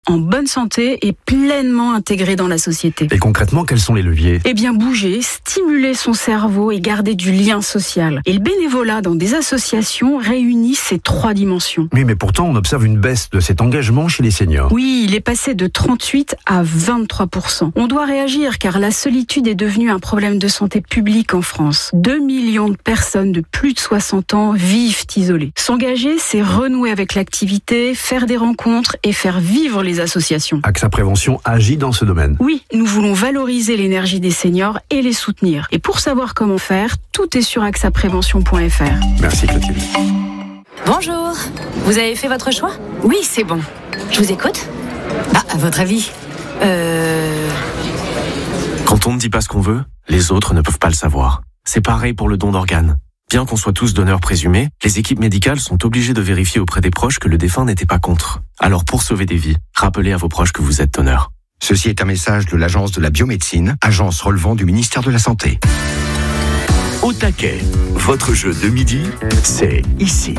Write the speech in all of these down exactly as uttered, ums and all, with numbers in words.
en bonne santé et pleinement intégré dans la société. Et concrètement, quels sont les leviers ? Eh bien, bouger, stimuler son cerveau et garder du lien social. Et le bénévolat dans des associations réunit ces trois dimensions. Oui, mais pourtant, on observe une baisse de cet engagement chez les seniors. Oui, il est passé de trente-huit à vingt-trois pour cent. On doit réagir car la solitude est devenue un problème de santé publique en France. deux millions de personnes de plus de soixante ans vivent isolées. S'engager, c'est renouer avec l'activité, faire des rencontres et faire vivre les associations. AXA Prévention agit dans ce domaine. Oui, nous voulons valoriser l'énergie des seniors et les soutenir. Et pour savoir comment faire, tout est sur axa prévention point f r. Merci Clotilde. Bonjour, vous avez fait votre choix ? Oui, c'est bon. Je vous écoute. Ah, à votre avis Euh... Quand on ne dit pas ce qu'on veut, les autres ne peuvent pas le savoir. C'est pareil pour le don d'organes. Bien qu'on soit tous donneurs présumés, les équipes médicales sont obligées de vérifier auprès des proches que le défunt n'était pas contre. Alors pour sauver des vies, rappelez à vos proches que vous êtes donneur. Ceci est un message de l'Agence de la biomédecine, agence relevant du ministère de la Santé. Au taquet, votre jeu de midi, c'est ici.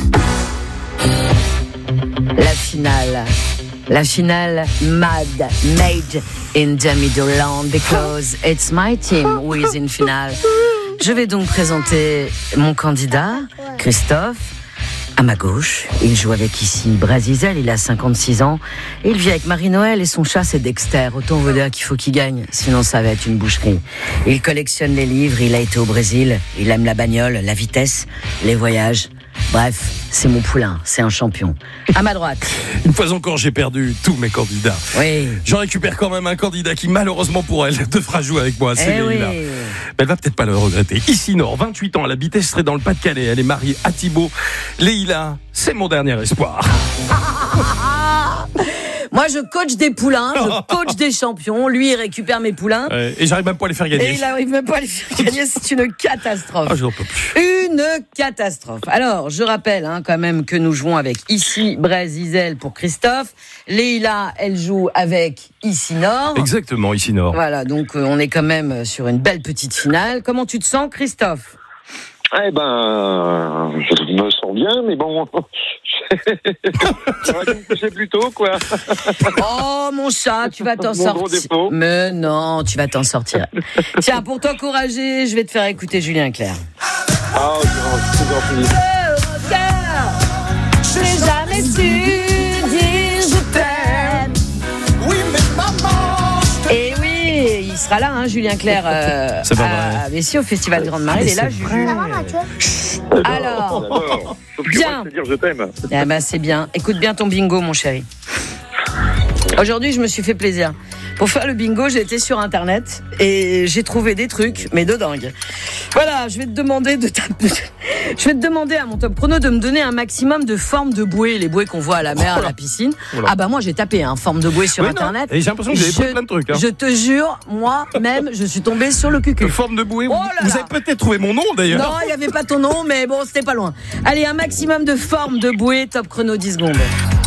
La finale. La finale Mad Made in the Midland because it's my team who is in finale. Je vais donc présenter mon candidat, Christophe. À ma gauche, il joue avec ici Brasizel, il a cinquante-six ans. Il vit avec Marie-Noël et son chat c'est Dexter. Autant vous dire qu'il faut qu'il gagne, sinon ça va être une boucherie. Il collectionne les livres, il a été au Brésil, il aime la bagnole, la vitesse, les voyages. Bref, c'est mon poulain, c'est un champion. À ma droite. Une fois encore, j'ai perdu tous mes candidats. Oui. J'en récupère quand même un candidat qui, malheureusement pour elle, devra jouer avec moi. C'est eh Léila. Oui. Mais elle va peut-être pas le regretter. Ici Nord, vingt-huit ans, elle habitait, serait dans le Pas-de-Calais. Elle est mariée à Thibaut. Léila, c'est mon dernier espoir. Moi, je coach des poulains, je coach des champions. Lui, il récupère mes poulains. Ouais, et j'arrive même pas à les faire gagner. Et il n'arrive même pas à les faire gagner. C'est une catastrophe. Ah, je n'en peux plus. Une catastrophe. Alors, je rappelle hein, quand même que nous jouons avec ici Brasizel pour Christophe. Léila, elle joue avec ici Nord. Exactement, ici Nord. Voilà, donc euh, on est quand même sur une belle petite finale. Comment tu te sens, Christophe ? Eh ben, je me sens bien, mais bon, j'aurais dû me coucher plus tôt, quoi. Oh, mon chat, tu vas t'en Mon gros sortir. défaut. Mais non, tu vas t'en sortir. Tiens, pour t'encourager, je vais te faire écouter Julien Clerc. Ah, c'est gentil. Mon cœur, je n'ai jamais su dire je t'aime. Oui, mais maman. Et oui, il sera là, hein, Julien Clerc. Euh, C'est pas à, vrai. à Vessie, au Festival Grande Marée. Il est là, Julien. Alors, Alors, bien. dire je t'aime. Ah bah, c'est bien. Écoute bien ton bingo, mon chéri. Aujourd'hui, je me suis fait plaisir. Pour faire le bingo, j'ai été sur Internet et j'ai trouvé des trucs, mais de dingue. Voilà, je vais te demander de taper. Je vais te demander à mon top chrono de me donner un maximum de formes de bouées, les bouées qu'on voit à la mer, à la piscine. Voilà. Ah bah moi, j'ai tapé un hein, forme de bouée sur Oui, Internet. non. Et j'ai l'impression que vous avez Je- pris plein de trucs. Hein. Je te jure, moi-même, je suis tombée sur le cucu. De forme de bouée. Oh vous là vous là. avez peut-être trouvé mon nom d'ailleurs. Non, il n'y avait pas ton nom, mais bon, c'était pas loin. Allez, un maximum de formes de bouées, top chrono dix secondes.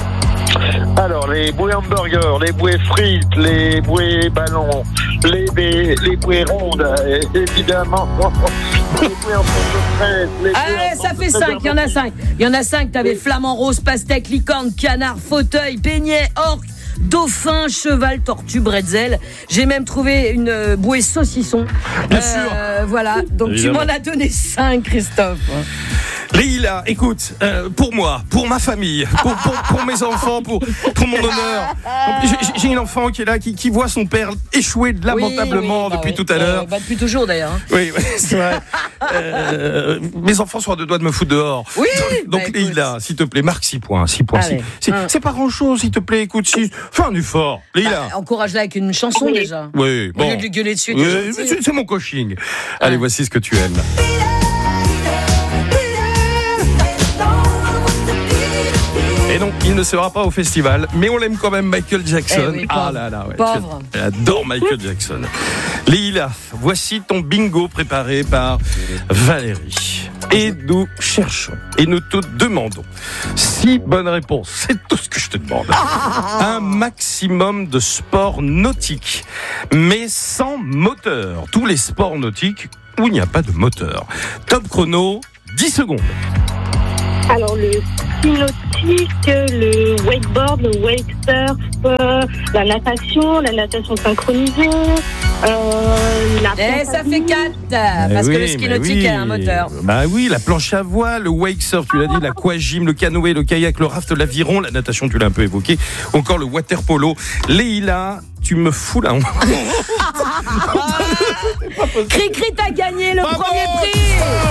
Alors, les bouées hamburgers, les bouées frites, les bouées ballons, les, les, les bouées rondes, euh, évidemment. Les bouées en forme de fraise, les bouées Allez, en ça forme fait de cinq, il y en a cinq. Il y en a cinq, t'avais flamant rose, pastèque, licorne, canard, fauteuil, beignet, orque, dauphin, cheval, tortue, bretzel. J'ai même trouvé une euh, bouée saucisson. Bien Euh, Voilà, donc Évidemment. tu m'en as donné cinq, Christophe. Léila, écoute, euh, pour moi, pour ma famille, pour, pour, pour mes enfants, pour, pour mon honneur. J'ai, j'ai une enfant qui est là, qui, qui voit son père échouer lamentablement Oui, oui, bah depuis oui. tout à l'heure. Euh, bah, depuis toujours d'ailleurs. hein. Oui, oui, c'est vrai. Euh, mes enfants sont à deux doigts de me foutre dehors. Oui, Donc, bah, écoute. Léila, s'il te plaît, marque six points. six points. Allez. C'est, c'est, Hum. c'est pas grand chose, s'il te plaît. Écoute, si, fais un effort. Léila. Bah, encourage-la avec une chanson déjà. Oui, Au bon. lieu de lui gueuler dessus. Oui, t'es gentil. c'est, c'est mon coaching. Allez, voici ce que tu aimes. Et non, il ne sera pas au festival, mais on l'aime quand même, Michael Jackson. Eh oui, ah pauvre. là là, ouais. Pauvre. Elle adore Michael Jackson. Léila, voici ton bingo préparé par Valérie. Et nous cherchons, et nous te demandons, six bonnes réponses, c'est tout ce que je te demande. Un maximum de sports nautiques, mais sans moteur. Tous les sports nautiques où il n'y a pas de moteur. Top chrono, dix secondes. Alors, le ski nautique, le wakeboard, le wake surf, euh, la natation, la natation synchronisée, euh, la Et ça fait quatre, parce oui, que le ski nautique oui. a un moteur. Bah oui, la planche à voile, le wake surf, tu l'as dit, l'aquagym, le canoë, le kayak, le raft, l'aviron, la natation, tu l'as un peu évoqué, encore le water polo. Leïla, tu me fous la honte. Cri-cri, t'as gagné le Bravo. premier prix.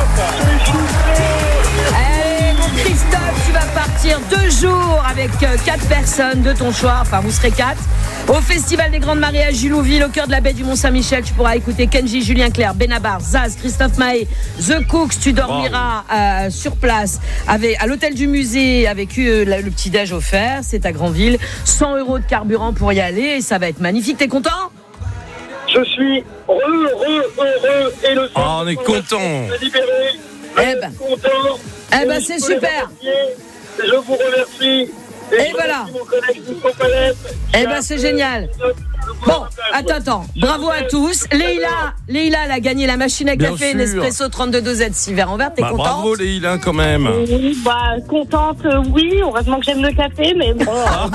Allez, mon Christophe, tu vas partir deux jours avec euh, quatre personnes de ton choix. Enfin, vous serez quatre. Au Festival des Grandes Marées à Gilouville, au cœur de la baie du Mont-Saint-Michel, tu pourras écouter Kenji, Julien Clerc, Benabar, Zaz, Christophe Mahé, The Cooks. Tu dormiras euh, sur place avec, à l'hôtel du musée avec euh, le, le petit-déj offert. C'est à Granville. cent euros de carburant pour y aller. Et ça va être magnifique. T'es content ? Je suis heureux, heureux, heureux. Et le Oh, on est content. libéré. Eh ben, content. eh ben c'est super. Je vous remercie. Et voilà. Eh ben c'est génial. Bon, attends, attends. Bravo à tous. Leïla, Leïla, elle a gagné la machine à Bien café sûr. Nespresso trente-deux dosettes six verres en verre. T'es Bah, contente ? bravo Leïla quand même. Oui, bah, contente, euh, oui. Heureusement que j'aime le café, mais bon.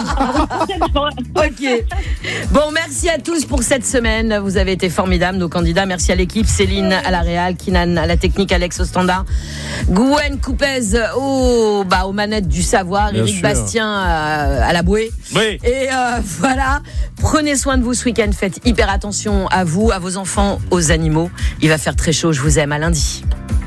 Ok. Bon, merci à tous pour cette semaine. Vous avez été formidables, nos candidats. Merci à l'équipe. Céline à la réal, Kinan à la technique, Alex au standard, Gwen Coupez au, bah, aux manettes du savoir, Bien Éric sûr. Bastien à, à la bouée. Oui. Et euh, voilà. Prenez soin de vous ce week-end. Faites hyper attention à vous, à vos enfants, aux animaux. Il va faire très chaud. Je vous aime. À lundi.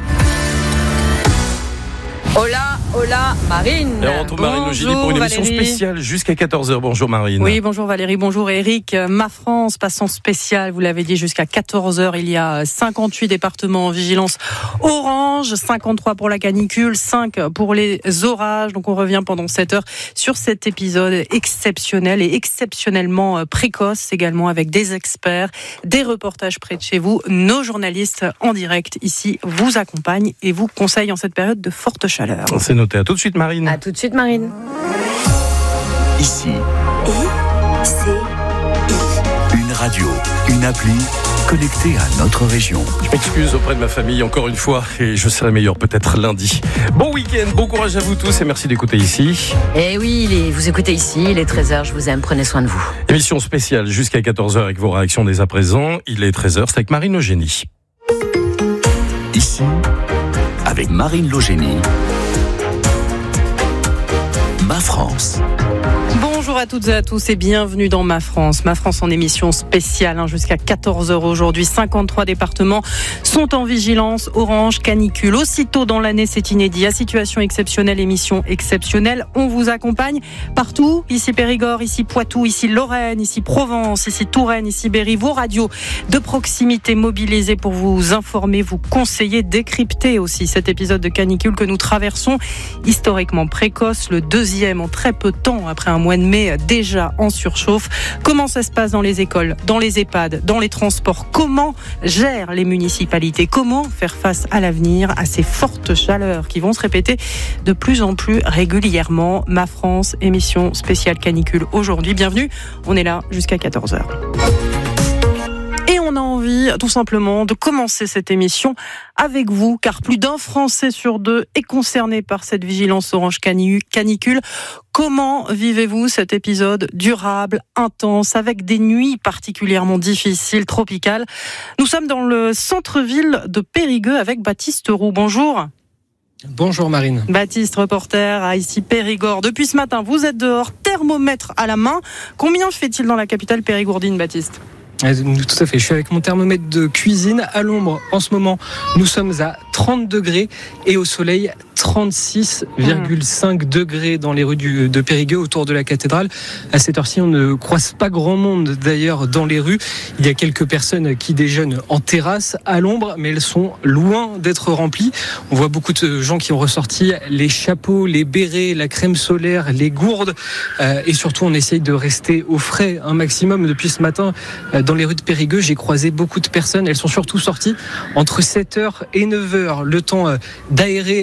Hola, hola, Marine. Et on retrouve Marine Logili pour une émission Valérie. spéciale jusqu'à quatorze heures. Bonjour Marine. Oui, bonjour Valérie, bonjour Eric. Ma France passe en spécial, vous l'avez dit, jusqu'à quatorze heures. Il y a cinquante-huit départements en vigilance orange, cinquante-trois pour la canicule, cinq pour les orages. Donc on revient pendant sept heures sur cet épisode exceptionnel et exceptionnellement précoce également, avec des experts, des reportages près de chez vous. Nos journalistes en direct ici vous accompagnent et vous conseillent en cette période de forte chaleur. C'est noté. À tout de suite Marine. À tout de suite Marine. Ici, I, C, I. une radio, une appli connectée à notre région. Je m'excuse auprès de ma famille encore une fois et je serai meilleur peut-être lundi. Bon week-end, bon courage à vous tous et merci d'écouter ici. Et oui, les, vous écoutez ici, il est treize heures, je vous aime, prenez soin de vous. Émission spéciale jusqu'à quatorze heures avec vos réactions dès à présent. Il est treize heures, c'est avec Marine Logénie. Ici, avec Marine Logénie. Ma France. Bonjour à toutes et à tous et bienvenue dans Ma France. Ma France en émission spéciale hein, jusqu'à quatorze heures aujourd'hui. cinquante-trois départements sont en vigilance orange canicule. Aussitôt dans l'année, c'est inédit. À situation exceptionnelle, émission exceptionnelle. On vous accompagne partout. Ici Périgord, ici Poitou, ici Lorraine, ici Provence, ici Touraine, ici Berry. Vos radios de proximité mobilisées pour vous informer, vous conseiller, décrypter aussi cet épisode de canicule que nous traversons. Historiquement précoce, le deuxième en très peu de temps après un mois de mai déjà en surchauffe. Comment ça se passe dans les écoles, dans les EHPAD, dans les transports? Comment gèrent les municipalités? Comment faire face à l'avenir, à ces fortes chaleurs qui vont se répéter de plus en plus régulièrement? Ma France, émission spéciale canicule aujourd'hui. Bienvenue, on est là jusqu'à quatorze heures. Et on a envie, tout simplement, de commencer cette émission avec vous, car plus d'un Français sur deux est concerné par cette vigilance orange canicule. Comment vivez-vous cet épisode durable, intense, avec des nuits particulièrement difficiles, tropicales? Nous sommes dans le centre-ville de Périgueux avec Baptiste Roux. Bonjour. Bonjour Marine. Baptiste, reporter à ici Périgord. Depuis ce matin, vous êtes dehors, thermomètre à la main. Combien fait-il dans la capitale périgourdine, Baptiste? Tout à fait, je suis avec mon thermomètre de cuisine à l'ombre. En ce moment, nous sommes à trente degrés et au soleil, trente-six virgule cinq degrés dans les rues du, de Périgueux autour de la cathédrale. À cette heure-ci, on ne croise pas grand monde d'ailleurs dans les rues. Il y a quelques personnes qui déjeunent en terrasse à l'ombre, mais elles sont loin d'être remplies. On voit beaucoup de gens qui ont ressorti les chapeaux, les bérets, la crème solaire, les gourdes. Euh, et surtout, on essaye de rester au frais un maximum. Depuis ce matin, euh, dans les rues de Périgueux, j'ai croisé beaucoup de personnes. Elles sont surtout sorties entre sept heures et neuf heures. Le temps euh, d'aérer les maisons,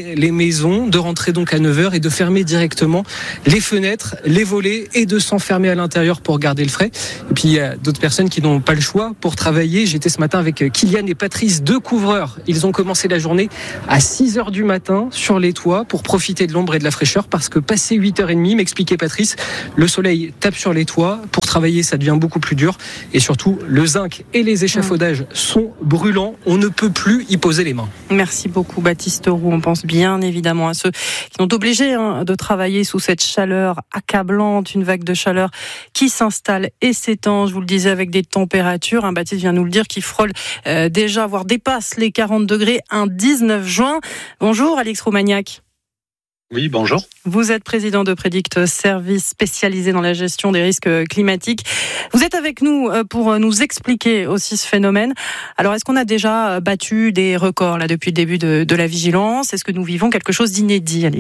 maison, de rentrer donc à neuf heures et de fermer directement les fenêtres, les volets et de s'enfermer à l'intérieur pour garder le frais. Et puis il y a d'autres personnes qui n'ont pas le choix pour travailler. J'étais ce matin avec Kylian et Patrice, deux couvreurs. Ils ont commencé la journée à six heures du matin sur les toits pour profiter de l'ombre et de la fraîcheur parce que passé huit heures trente, m'expliquait Patrice, le soleil tape sur les toits. Pour travailler, ça devient beaucoup plus dur et surtout le zinc et les échafaudages sont brûlants. On ne peut plus y poser les mains. Merci beaucoup Baptiste Roux. On pense bien évidemment à ceux qui sont obligés hein, de travailler sous cette chaleur accablante, une vague de chaleur qui s'installe et s'étend, je vous le disais, avec des températures, hein, Baptiste vient nous le dire, qui frôlent euh, déjà, voire dépassent les quarante degrés un dix-neuf juin. Bonjour Alex Roumaniac. Oui, bonjour. Vous êtes président de Predict, service spécialisé dans la gestion des risques climatiques. Vous êtes avec nous pour nous expliquer aussi ce phénomène. Alors, est-ce qu'on a déjà battu des records là depuis le début de, de la vigilance ? Est-ce que nous vivons quelque chose d'inédit, Alex ?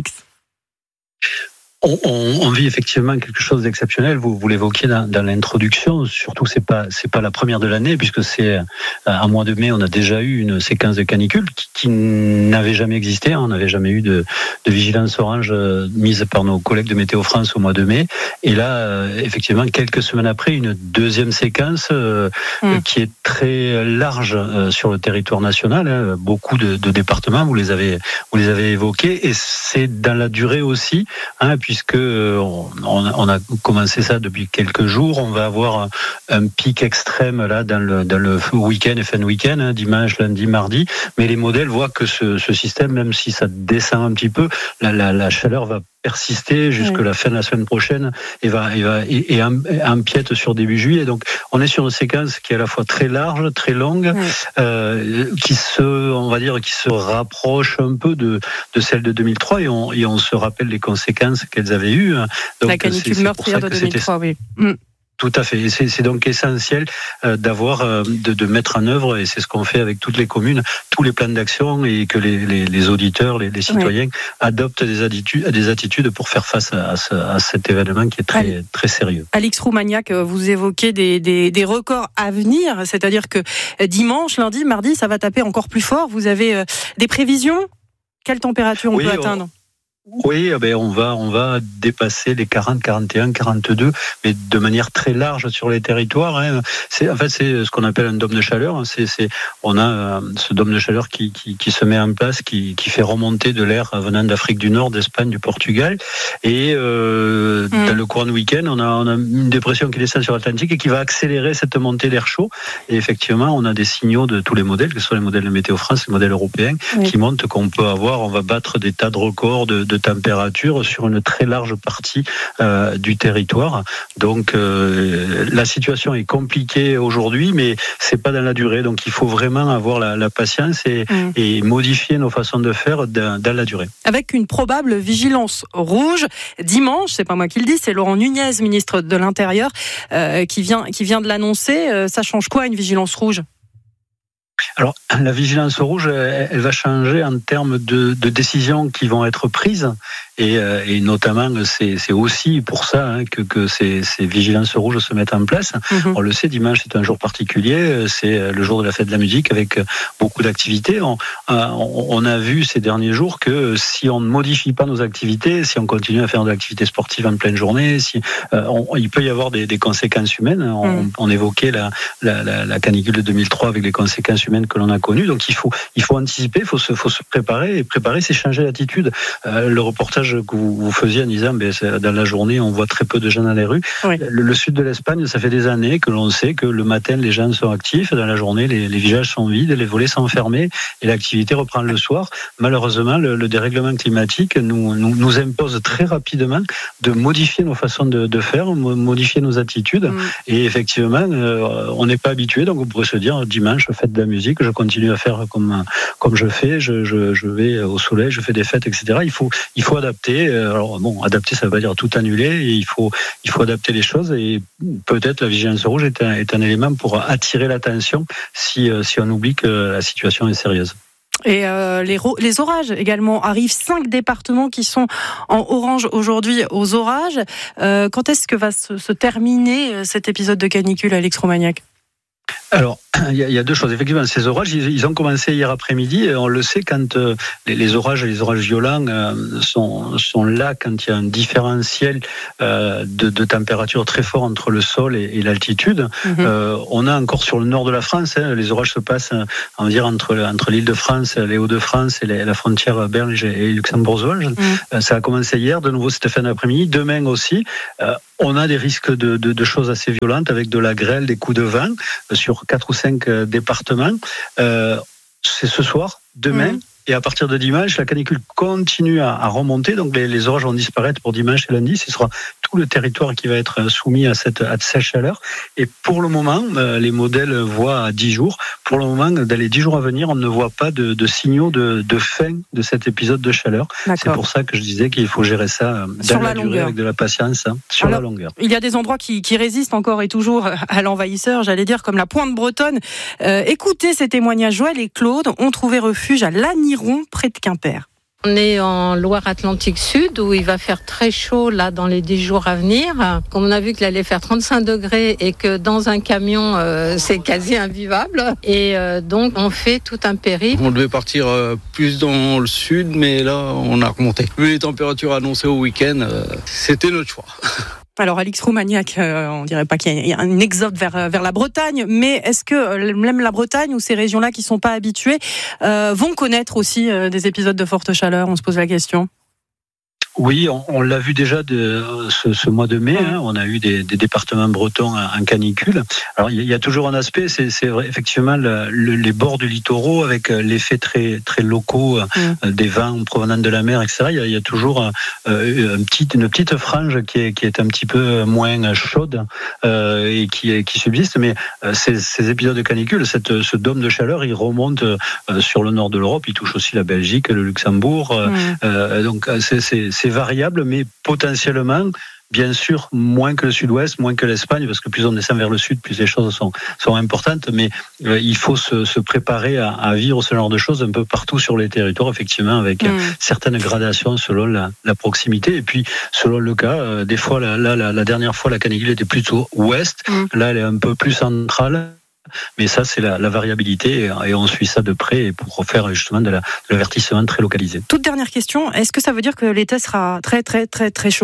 On, on, on vit effectivement quelque chose d'exceptionnel. Vous, vous l'évoquiez dans, dans l'introduction. Surtout, c'est pas c'est pas la première de l'année, puisque c'est en mois de mai, on a déjà eu une séquence de canicule qui, qui n'avait jamais existé. On n'avait jamais eu de, de vigilance orange mise par nos collègues de Météo France au mois de mai. Et là, effectivement, quelques semaines après, une deuxième séquence euh, mmh. qui est très large euh, sur le territoire national. Hein. Beaucoup de, de départements, vous les avez vous les avez évoqués, et c'est dans la durée aussi, hein, puis puisque on, on a commencé ça depuis quelques jours. On va avoir un pic extrême là dans le, dans le week-end et fin de week-end, hein, dimanche, lundi, mardi. Mais les modèles voient que ce, ce système, même si ça descend un petit peu, la, la, la chaleur va persister jusqu'à oui. la fin de la semaine prochaine et va et, va, et, et empiète sur début juillet. Donc on est sur une séquence qui est à la fois très large, très longue, oui. euh, qui se, on va dire, qui se rapproche un peu de, de celle de deux mille trois, et on, et on se rappelle les conséquences qu'elles avaient eues. Donc, la canicule meurtrière de deux mille trois, oui. Mm. Tout à fait. Et c'est, c'est donc essentiel euh, d'avoir, euh, de, de mettre en œuvre, et c'est ce qu'on fait avec toutes les communes, tous les plans d'action, et que les, les, les auditeurs, les, les citoyens oui. adoptent des attitudes, des attitudes pour faire face à, à, à cet événement qui est très, Allez. très sérieux. Alex Roumaniac, vous évoquez des, des, des records à venir, c'est-à-dire que dimanche, lundi, mardi, ça va taper encore plus fort. Vous avez euh, des prévisions ? Quelle température on oui, peut on... atteindre ? Oui, ben on va on va dépasser les quarante, quarante et un, quarante-deux, mais de manière très large sur les territoires. Hein. C'est en fait c'est ce qu'on appelle un dôme de chaleur. C'est c'est on a euh, ce dôme de chaleur qui, qui qui se met en place, qui qui fait remonter de l'air venant d'Afrique du Nord, d'Espagne, du Portugal, et euh, mmh. dans le courant du week-end, on a on a une dépression qui descend sur l'Atlantique et qui va accélérer cette montée d'air chaud. Et effectivement, on a des signaux de tous les modèles, que ce soit les modèles de Météo France, les modèles européens, oui. qui montrent qu'on peut avoir, on va battre des tas de records de, de de température sur une très large partie euh, du territoire. Donc euh, la situation est compliquée aujourd'hui, mais c'est pas dans la durée. Donc il faut vraiment avoir la, la patience et, mmh. et modifier nos façons de faire dans, dans la durée. Avec une probable vigilance rouge dimanche, c'est pas moi qui le dis, c'est Laurent Nunez, ministre de l'Intérieur, euh, qui vient qui vient de l'annoncer. Euh, ça change quoi une vigilance rouge ? Alors, la vigilance rouge, elle va changer en termes de, de décisions qui vont être prises. Et, et notamment, c'est, c'est aussi pour ça hein, que, que ces, ces vigilances rouges se mettent en place. Mm-hmm. On le sait, dimanche, c'est un jour particulier. C'est le jour de la fête de la musique avec beaucoup d'activités. On, on a vu ces derniers jours que si on ne modifie pas nos activités, si on continue à faire de l'activité sportive en pleine journée, si, on, il peut y avoir des, des conséquences humaines. On, mm. on évoquait la, la, la, la canicule de deux mille trois avec les conséquences humaines que l'on a connues. Donc, il faut, il faut anticiper, il faut se, faut se préparer. Et préparer, c'est changer d'attitude. Euh, le reportage que vous, vous faisiez en disant ben, dans la journée on voit très peu de gens dans les rues. Oui. Le, le sud de l'Espagne, ça fait des années que l'on sait que le matin les gens sont actifs, dans la journée les, les villages sont vides, les volets sont fermés et l'activité reprend le soir. Malheureusement le, le dérèglement climatique nous, nous, nous impose très rapidement de modifier nos façons de, de faire, modifier nos attitudes mm. et effectivement euh, on n'est pas habitué, donc on pourrait se dire dimanche fête de la musique, je continue à faire comme, comme je fais, je, je, je vais au soleil, je fais des fêtes, et cetera. Il faut, il faut adapter. Alors bon, adapter, ça veut pas dire tout annuler. Et il faut, il faut adapter les choses. Et peut-être la vigilance rouge est un, est un élément pour attirer l'attention si, si on oublie que la situation est sérieuse. Et euh, les, les orages également arrivent. Cinq départements qui sont en orange aujourd'hui aux orages. Euh, quand est-ce que va se, se terminer cet épisode de canicule, Alex Roumaniac ? Alors, il y, a, il y a deux choses. Effectivement, ces orages, ils, ils ont commencé hier après-midi. Et on le sait quand euh, les, les orages, les orages violents euh, sont, sont là quand il y a un différentiel euh, de, de température très fort entre le sol et, et l'altitude. Mm-hmm. Euh, on a encore sur le nord de la France, hein, les orages se passent, on va dire, entre, entre l'Île-de-France, les Hauts-de-France et les, la frontière belge et luxembourgeoise. Mm. Euh, ça a commencé hier, de nouveau cette fin d'après-midi. Demain aussi, euh, on a des risques de, de, de choses assez violentes avec de la grêle, des coups de vent euh, sur quatre ou cinq euh, départements. Euh, c'est ce soir, demain. Mmh. Et à partir de dimanche, la canicule continue à, à remonter. Donc les, les orages vont disparaître pour dimanche et lundi. Ce sera tout le territoire qui va être soumis à cette, à cette chaleur. Et pour le moment, euh, les modèles voient à dix jours. Pour le moment, dans les dix jours à venir, on ne voit pas de, de signaux de, de fin de cet épisode de chaleur. D'accord. C'est pour ça que je disais qu'il faut gérer ça dans sur la, la durée avec de la patience, hein, sur Alors, la longueur. Il y a des endroits qui, qui résistent encore et toujours à l'envahisseur, j'allais dire, comme la Pointe Bretonne. Euh, écoutez ces témoignages. Joël et Claude ont trouvé refuge à Lanniron, près de Quimper. On est en Loire-Atlantique Sud où il va faire très chaud là dans les dix jours à venir. Comme on a vu qu'il allait faire trente-cinq degrés et que dans un camion euh, c'est quasi invivable. Et euh, donc on fait tout un périple. On devait partir euh, plus dans le sud, mais là on a remonté. Vu les températures annoncées au week-end, euh, c'était notre choix. Alors Alix Roumaniac, euh, on dirait pas qu'il y a un exode vers vers la Bretagne, mais est-ce que même la Bretagne ou ces régions-là qui sont pas habituées euh, vont connaître aussi euh, des épisodes de forte chaleur ? On se pose la question. Oui, on, on l'a vu déjà de, ce, ce mois de mai. Hein, on a eu des, des départements bretons en canicule. Alors il y, y a toujours un aspect, c'est, c'est vrai, effectivement le, le, les bords du littoraux avec l'effet très très locaux mmh. des vents provenant de la mer, et cetera. Il y a, il y a toujours euh, un petit, une petite frange qui est, qui est un petit peu moins chaude euh, et qui, qui subsiste. Mais ces, ces épisodes de canicule, cette, ce dôme de chaleur, il remonte euh, sur le nord de l'Europe. Il touche aussi la Belgique, le Luxembourg. Mmh. Euh, donc c'est, c'est C'est variable, mais potentiellement, bien sûr, moins que le sud-ouest, moins que l'Espagne, parce que plus on descend vers le sud, plus les choses sont, sont importantes. Mais euh, il faut se, se préparer à, à vivre ce genre de choses un peu partout sur les territoires, effectivement, avec mmh. certaines gradations selon la, la proximité. Et puis, selon le cas, euh, des fois, là, la, la, la dernière fois, la canicule était plutôt ouest. Mmh. Là, elle est un peu plus centrale. Mais ça, c'est la, la variabilité et on suit ça de près pour faire justement de, la, de l'avertissement très localisé. Toute dernière question, est-ce que ça veut dire que l'été sera très très très très chaud ?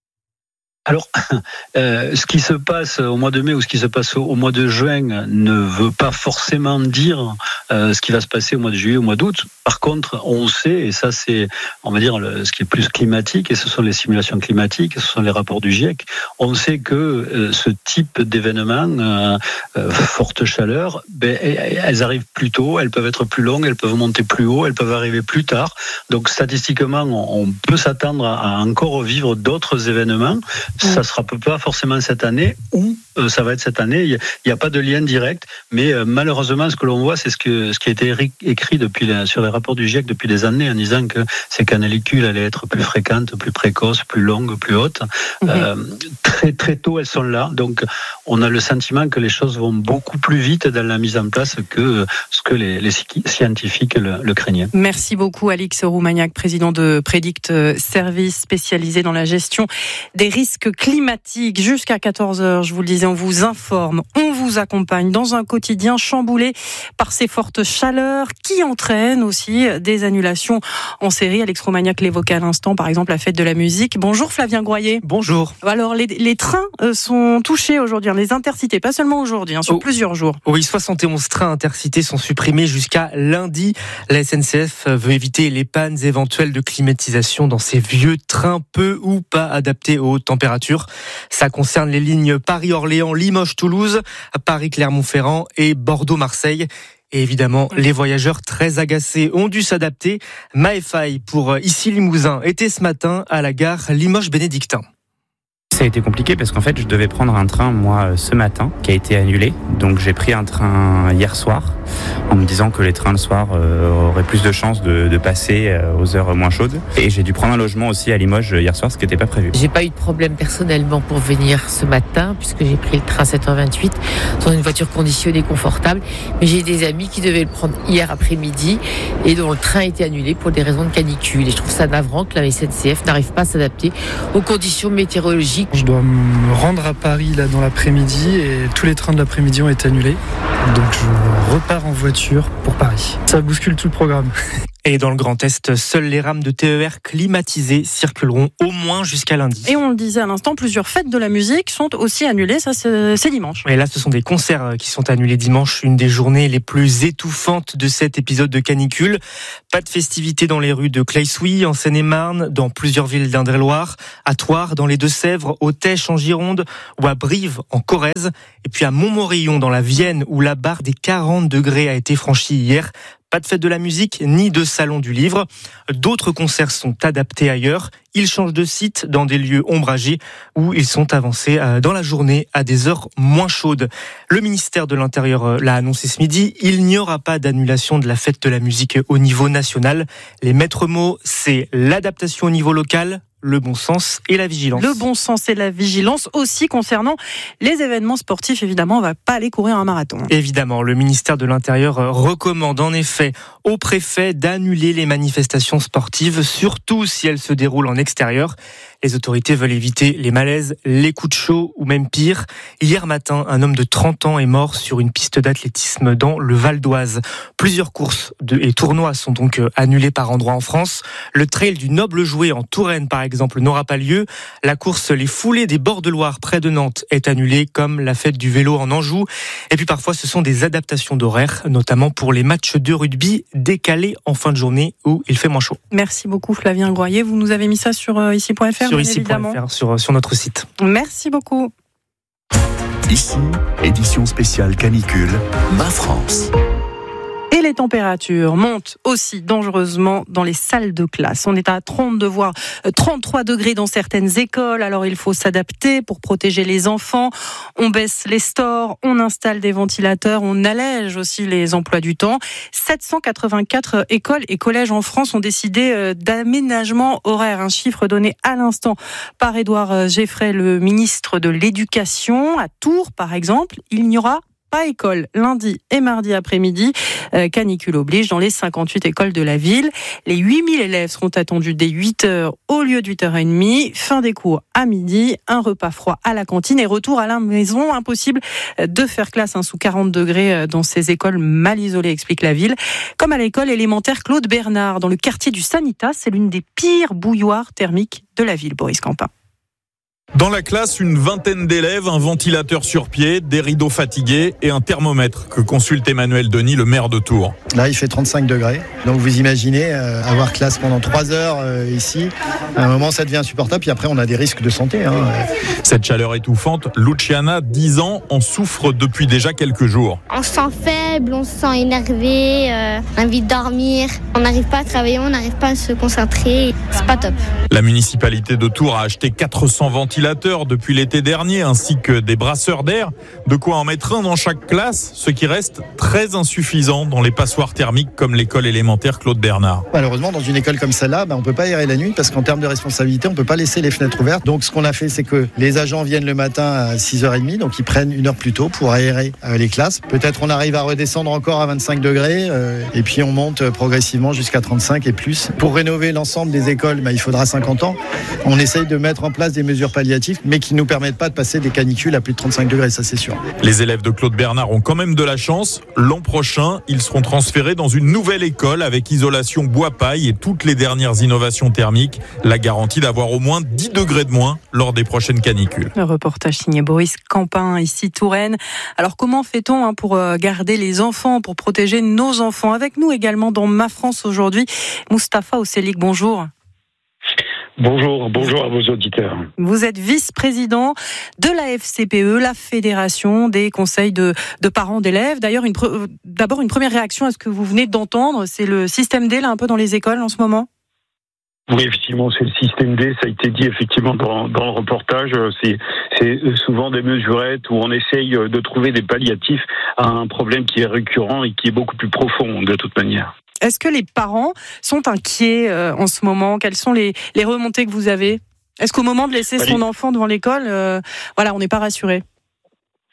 Alors, euh, ce qui se passe au mois de mai ou ce qui se passe au, au mois de juin ne veut pas forcément dire euh, ce qui va se passer au mois de juillet, au mois d'août. Par contre, on sait, et ça c'est, on va dire, le, ce qui est plus climatique, et ce sont les simulations climatiques, ce sont les rapports du GIEC, on sait que euh, ce type d'événements, euh, euh, forte chaleur, ben, elles arrivent plus tôt, elles peuvent être plus longues, elles peuvent monter plus haut, elles peuvent arriver plus tard. Donc statistiquement, on, on peut s'attendre à, à encore vivre d'autres événements. Ça ne sera pas forcément cette année ou euh, ça va être cette année. Il n'y a, a pas de lien direct, mais euh, malheureusement, ce que l'on voit, c'est ce, que, ce qui a été écrit depuis la, sur les rapports du GIEC depuis des années en disant que ces canicules allaient être plus fréquentes, plus précoces, plus longues, plus hautes. Mmh. Euh, très très tôt, elles sont là. Donc, on a le sentiment que les choses vont beaucoup plus vite dans la mise en place que ce que les, les scientifiques le, le craignaient. Merci beaucoup, Alix Roumaniac, président de Prédict Service spécialisé dans la gestion des risques climatiques. Jusqu'à quatorze heures, je vous le disais, on vous informe, on vous accompagne dans un quotidien chamboulé par ces fortes chaleurs qui entraînent aussi des annulations en série. Alix Roumaniac l'évoquait à l'instant, par exemple la fête de la musique. Bonjour Flavien Groyer. Bonjour. Alors les, les trains sont touchés aujourd'hui, les intercités, pas seulement aujourd'hui, hein, sur oh. plusieurs jours. Oui, soixante et onze trains intercités sont supprimés jusqu'à lundi. La S N C F veut éviter les pannes éventuelles de climatisation dans ces vieux trains peu ou pas adaptés aux hautes températures. Ça concerne les lignes Paris-Orléans, Limoges-Toulouse, Paris-Clermont-Ferrand et Bordeaux-Marseille. Et évidemment, les voyageurs très agacés ont dû s'adapter. Maëfaï pour Ici Limousin était ce matin à la gare Limoges-Bénédictin. Ça a été compliqué parce qu'en fait, je devais prendre un train, moi, ce matin, qui a été annulé. Donc, j'ai pris un train hier soir, en me disant que les trains le soir euh, auraient plus de chances de, de passer euh, aux heures moins chaudes. Et j'ai dû prendre un logement aussi à Limoges hier soir, ce qui n'était pas prévu. J'ai pas eu de problème personnellement pour venir ce matin, puisque j'ai pris le train sept heures vingt-huit, dans une voiture conditionnée, confortable. Mais j'ai des amis qui devaient le prendre hier après-midi et dont le train a été annulé pour des raisons de canicule. Et je trouve ça navrant que la S N C F n'arrive pas à s'adapter aux conditions météorologiques Je dois me rendre à Paris là dans l'après-midi et tous les trains de l'après-midi ont été annulés. Donc je repars en voiture pour Paris. Ça bouscule tout le programme. Et dans le Grand Est, seules les rames de T E R climatisées circuleront au moins jusqu'à lundi. Et on le disait à l'instant, plusieurs fêtes de la musique sont aussi annulées, ça c'est, c'est dimanche. Et là, ce sont des concerts qui sont annulés dimanche, une des journées les plus étouffantes de cet épisode de canicule. Pas de festivités dans les rues de Claye-Souilly, en Seine-et-Marne, dans plusieurs villes d'Indre-et-Loire, à Thouars, dans les Deux-Sèvres, au Tech, en Gironde, ou à Brive, en Corrèze, et puis à Montmorillon, dans la Vienne, où la barre des quarante degrés a été franchie hier. Pas de fête de la musique, ni de salon du livre. D'autres concerts sont adaptés ailleurs. Ils changent de site dans des lieux ombragés où ils sont avancés dans la journée à des heures moins chaudes. Le ministère de l'Intérieur l'a annoncé ce midi. Il n'y aura pas d'annulation de la fête de la musique au niveau national. Les maîtres mots, c'est l'adaptation au niveau local, le bon sens et la vigilance. Le bon sens et la vigilance aussi concernant les événements sportifs. Évidemment, on ne va pas aller courir un marathon. Évidemment, le ministère de l'Intérieur recommande en effet aux préfets d'annuler les manifestations sportives, surtout si elles se déroulent en extérieur. Les autorités veulent éviter les malaises, les coups de chaud ou même pire. Hier matin, un homme de trente ans est mort sur une piste d'athlétisme dans le Val d'Oise. Plusieurs courses et tournois sont donc annulés par endroits en France. Le trail du Noble Jouet en Touraine, par exemple, n'aura pas lieu. La course Les Foulées des Bords de Loire près de Nantes est annulée, comme la fête du vélo en Anjou. Et puis parfois, ce sont des adaptations d'horaires, notamment pour les matchs de rugby décalés en fin de journée où il fait moins chaud. Merci beaucoup Flavien Groyer. Vous nous avez mis ça sur euh, ici point F R. Sur ici point F R, sur, sur notre site. Merci beaucoup. Ici, édition spéciale canicule, Ma France. Et les températures montent aussi dangereusement dans les salles de classe. On est à trente-deux voire trente-trois degrés dans certaines écoles. Alors il faut s'adapter pour protéger les enfants. On baisse les stores, on installe des ventilateurs, on allège aussi les emplois du temps. sept cent quatre-vingt-quatre écoles et collèges en France ont décidé d'aménagement horaire. Un chiffre donné à l'instant par Édouard Geffray, le ministre de l'Éducation. À Tours, par exemple, il n'y aura pas école lundi et mardi après-midi. Euh, canicule oblige dans les cinquante-huit écoles de la ville. Les huit mille élèves seront attendus dès huit heures au lieu de huit heures trente. Fin des cours à midi, un repas froid à la cantine et retour à la maison. Impossible de faire classe hein, sous quarante degrés dans ces écoles mal isolées, explique la ville. Comme à l'école élémentaire Claude Bernard, dans le quartier du Sanitas, c'est l'une des pires bouilloires thermiques de la ville, Boris Campin. Dans la classe, une vingtaine d'élèves, un ventilateur sur pied, des rideaux fatigués et un thermomètre que consulte Emmanuel Denis, le maire de Tours. Là, il fait trente-cinq degrés. Donc vous imaginez euh, avoir classe pendant trois heures euh, ici. À un moment, ça devient insupportable. Puis après, on a des risques de santé. Hein. Cette chaleur étouffante, Luciana, dix ans, en souffre depuis déjà quelques jours. On se sent faible, on se sent énervé, euh, on a envie de dormir. On n'arrive pas à travailler, on n'arrive pas à se concentrer. C'est pas top. La municipalité de Tours a acheté quatre cents ventilateurs depuis l'été dernier, ainsi que des brasseurs d'air. De quoi en mettre un dans chaque classe, ce qui reste très insuffisant dans les passoires thermiques comme l'école élémentaire Claude Bernard. Malheureusement, dans une école comme celle-là, ben, on ne peut pas aérer la nuit parce qu'en termes de responsabilité, on ne peut pas laisser les fenêtres ouvertes. Donc ce qu'on a fait, c'est que les agents viennent le matin à six heures trente, donc ils prennent une heure plus tôt pour aérer euh, les classes. Peut-être on arrive à redescendre encore à vingt-cinq degrés euh, et puis on monte progressivement jusqu'à trente-cinq et plus. Pour rénover l'ensemble des écoles, ben, il faudra cinquante ans. On essaye de mettre en place des mesures palliatives, mais qui ne nous permettent pas de passer des canicules à plus de trente-cinq degrés, ça c'est sûr. Les élèves de Claude Bernard ont quand même de la chance. L'an prochain, ils seront transférés dans une nouvelle école avec isolation bois-paille et toutes les dernières innovations thermiques. La garantie d'avoir au moins dix degrés de moins lors des prochaines canicules. Le reportage signé Boris Campin, ici Touraine. Alors comment fait-on hein, pour garder les enfants, pour protéger nos enfants? Avec nous également dans Ma France aujourd'hui, Moustapha Oselik, bonjour. Bonjour, bonjour à vos auditeurs. Vous êtes vice-président de la F C P E, la Fédération des conseils de, de parents d'élèves. D'ailleurs, une pre, d'abord une première réaction à ce que vous venez d'entendre, c'est le système D là un peu dans les écoles en ce moment? Oui, effectivement, c'est le système D, ça a été dit effectivement dans, dans le reportage. C'est, c'est souvent des mesurettes où on essaye de trouver des palliatifs à un problème qui est récurrent et qui est beaucoup plus profond de toute manière. Est-ce que les parents sont inquiets euh, en ce moment? Quelles sont les, les remontées que vous avez? Est-ce qu'au moment de laisser son enfant devant l'école, euh, voilà, on n'est pas rassuré?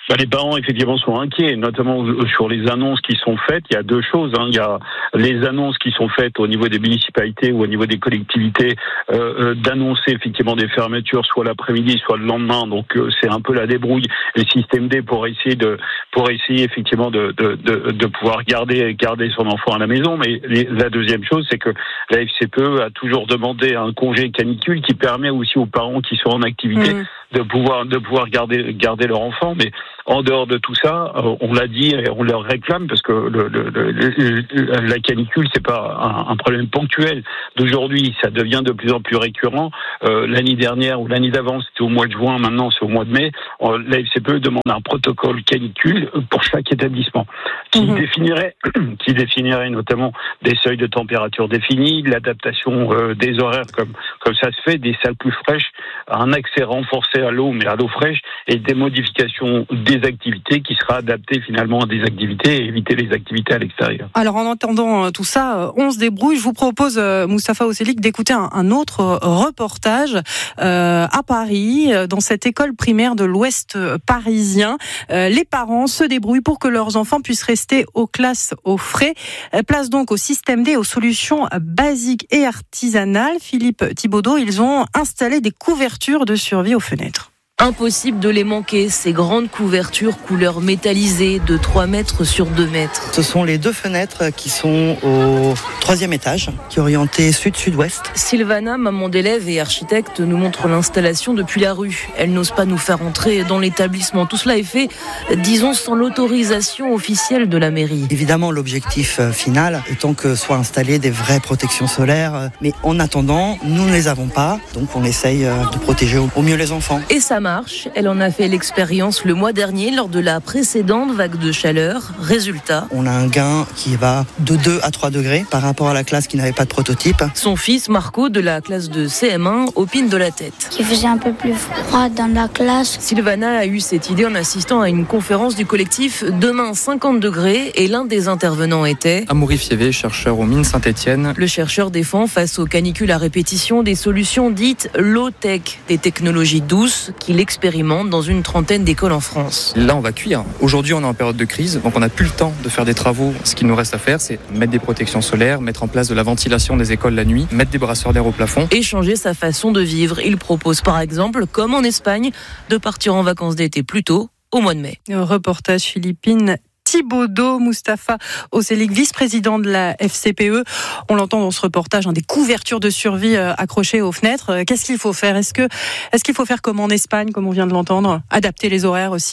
Bah, les parents, effectivement, sont inquiets, notamment sur les annonces qui sont faites. Il y a deux choses. Hein. Il y a les annonces qui sont faites au niveau des municipalités ou au niveau des collectivités euh, d'annoncer effectivement des fermetures, soit l'après-midi, soit le lendemain. Donc, euh, c'est un peu la débrouille. Le système D pour essayer de, pour essayer effectivement de, de, de, de pouvoir garder, garder son enfant à la maison. Mais les, la deuxième chose, c'est que la F C P E a toujours demandé un congé canicule qui permet aussi aux parents qui sont en activité mmh. de pouvoir, de pouvoir garder, garder leur enfant. Mais en dehors de tout ça, euh, on l'a dit et on leur réclame parce que le, le, le, le, la canicule, c'est pas un, un problème ponctuel d'aujourd'hui, ça devient de plus en plus récurrent. Euh, l'année dernière ou l'année d'avant, c'était au mois de juin, maintenant c'est au mois de mai. Euh, la F C P E demande un protocole canicule pour chaque établissement qui mmh. définirait, qui définirait notamment des seuils de température définis, l'adaptation euh, des horaires comme comme ça se fait, des salles plus fraîches, un accès renforcé à l'eau mais à l'eau fraîche et des modifications des activités qui sera adaptée finalement à des activités et éviter les activités à l'extérieur. Alors en entendant tout ça, on se débrouille. Je vous propose, Moustapha Oselik, d'écouter un, un autre reportage euh, à Paris, dans cette école primaire de l'Ouest parisien. Euh, les parents se débrouillent pour que leurs enfants puissent rester aux classes au frais. Place donc au système D, aux solutions basiques et artisanales. Philippe Thibaudeau, ils ont installé des couvertures de survie aux fenêtres. Impossible de les manquer, ces grandes couvertures couleur métallisée de trois mètres sur deux mètres. Ce sont les deux fenêtres qui sont au troisième étage, qui est orientée sud-sud-ouest. Sylvana, maman d'élève et architecte, nous montre l'installation depuis la rue. Elle n'ose pas nous faire entrer dans l'établissement. Tout cela est fait, disons, sans l'autorisation officielle de la mairie. Évidemment, l'objectif final étant que soient installées des vraies protections solaires. Mais en attendant, nous ne les avons pas, donc on essaye de protéger au mieux les enfants. Et ça marche. Elle en a fait l'expérience le mois dernier lors de la précédente vague de chaleur. Résultat, on a un gain qui va de deux à trois degrés par rapport à la classe qui n'avait pas de prototype. Son fils Marco, de la classe de C M un, opine de la tête. Il faisait un peu plus froid dans la classe. Sylvana a eu cette idée en assistant à une conférence du collectif Demain cinquante degrés et l'un des intervenants était Amaury Fievé, chercheur aux mines Saint-Étienne. Le chercheur défend face aux canicules à répétition des solutions dites low-tech, des technologies douces qu'il expérimente dans une trentaine d'écoles en France. Là, on va cuire. Aujourd'hui, on est en période de crise, donc on n'a plus le temps de faire des travaux. Ce qu'il nous reste à faire, c'est mettre des protections solaires, mettre en place de la ventilation des écoles la nuit, mettre des brasseurs d'air au plafond. Et changer sa façon de vivre. Il propose par exemple, comme en Espagne, de partir en vacances d'été plus tôt, au mois de mai. Reportage philippine. Thibaudeau, Moustapha Oselik, vice-président de la F C P E. On l'entend dans ce reportage, hein, des couvertures de survie euh, accrochées aux fenêtres. Qu'est-ce qu'il faut faire ? Est-ce que, est-ce qu'il faut faire comme en Espagne, comme on vient de l'entendre ? Adapter les horaires aussi ?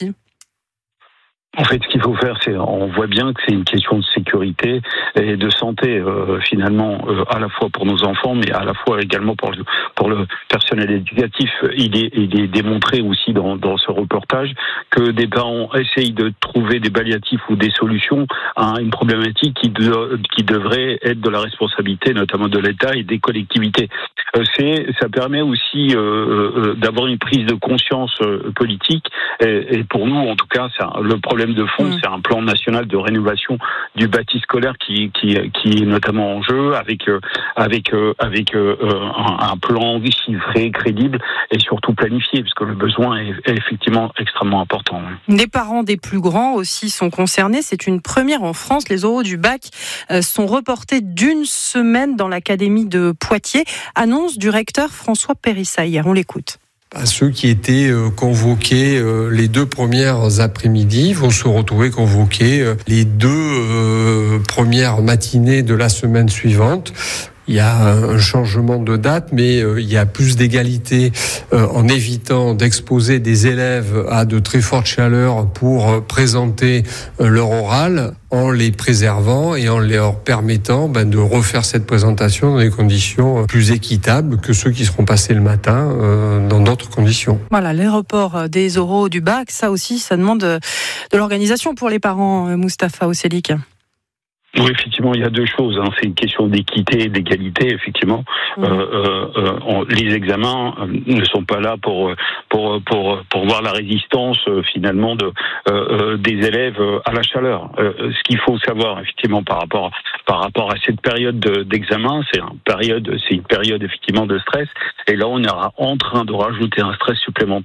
En fait, ce qu'il faut faire, c'est, on voit bien que c'est une question de sécurité et de santé, euh, finalement, euh, à la fois pour nos enfants, mais à la fois également pour le, pour le personnel éducatif. Il est, il est démontré aussi dans, dans ce reportage que des parents essayent de trouver des palliatifs ou des solutions à une problématique qui, de, qui devrait être de la responsabilité, notamment de l'État et des collectivités. Euh, c'est, ça permet aussi euh, euh, d'avoir une prise de conscience euh, politique. Et, et pour nous, en tout cas, c'est un, le problème de fond, mmh. c'est un plan national de rénovation du bâti scolaire qui, qui, qui est notamment en jeu avec, euh, avec, euh, avec euh, un, un plan chiffré, crédible et surtout planifié, parce que le besoin est, est effectivement extrêmement important. Les parents des plus grands aussi sont concernés. C'est une première en France. Les oraux du bac euh, sont reportés d'une semaine dans l'académie de Poitiers. Annonce du recteur François Périssa hier. On l'écoute. À ceux qui étaient convoqués les deux premières après-midi vont se retrouver convoqués les deux premières matinées de la semaine suivante. Il y a un changement de date, mais il y a plus d'égalité en évitant d'exposer des élèves à de très fortes chaleurs pour présenter leur oral, en les préservant et en leur permettant ben, de refaire cette présentation dans des conditions plus équitables que ceux qui seront passés le matin euh, dans d'autres conditions. Voilà, les reports des oraux du bac, ça aussi, ça demande de l'organisation pour les parents, Moustapha Oselik. Oui, effectivement, il y a deux choses. Hein. C'est une question d'équité et d'égalité, effectivement. Mmh. Euh, euh, euh, on, les examens euh, ne sont pas là pour pour pour pour voir la résistance euh, finalement de euh, euh, des élèves euh, à la chaleur. Euh, ce qu'il faut savoir, effectivement, par rapport par rapport à cette période de, d'examen, c'est une période, c'est une période effectivement de stress. Et là, on est en train de rajouter un stress supplémentaire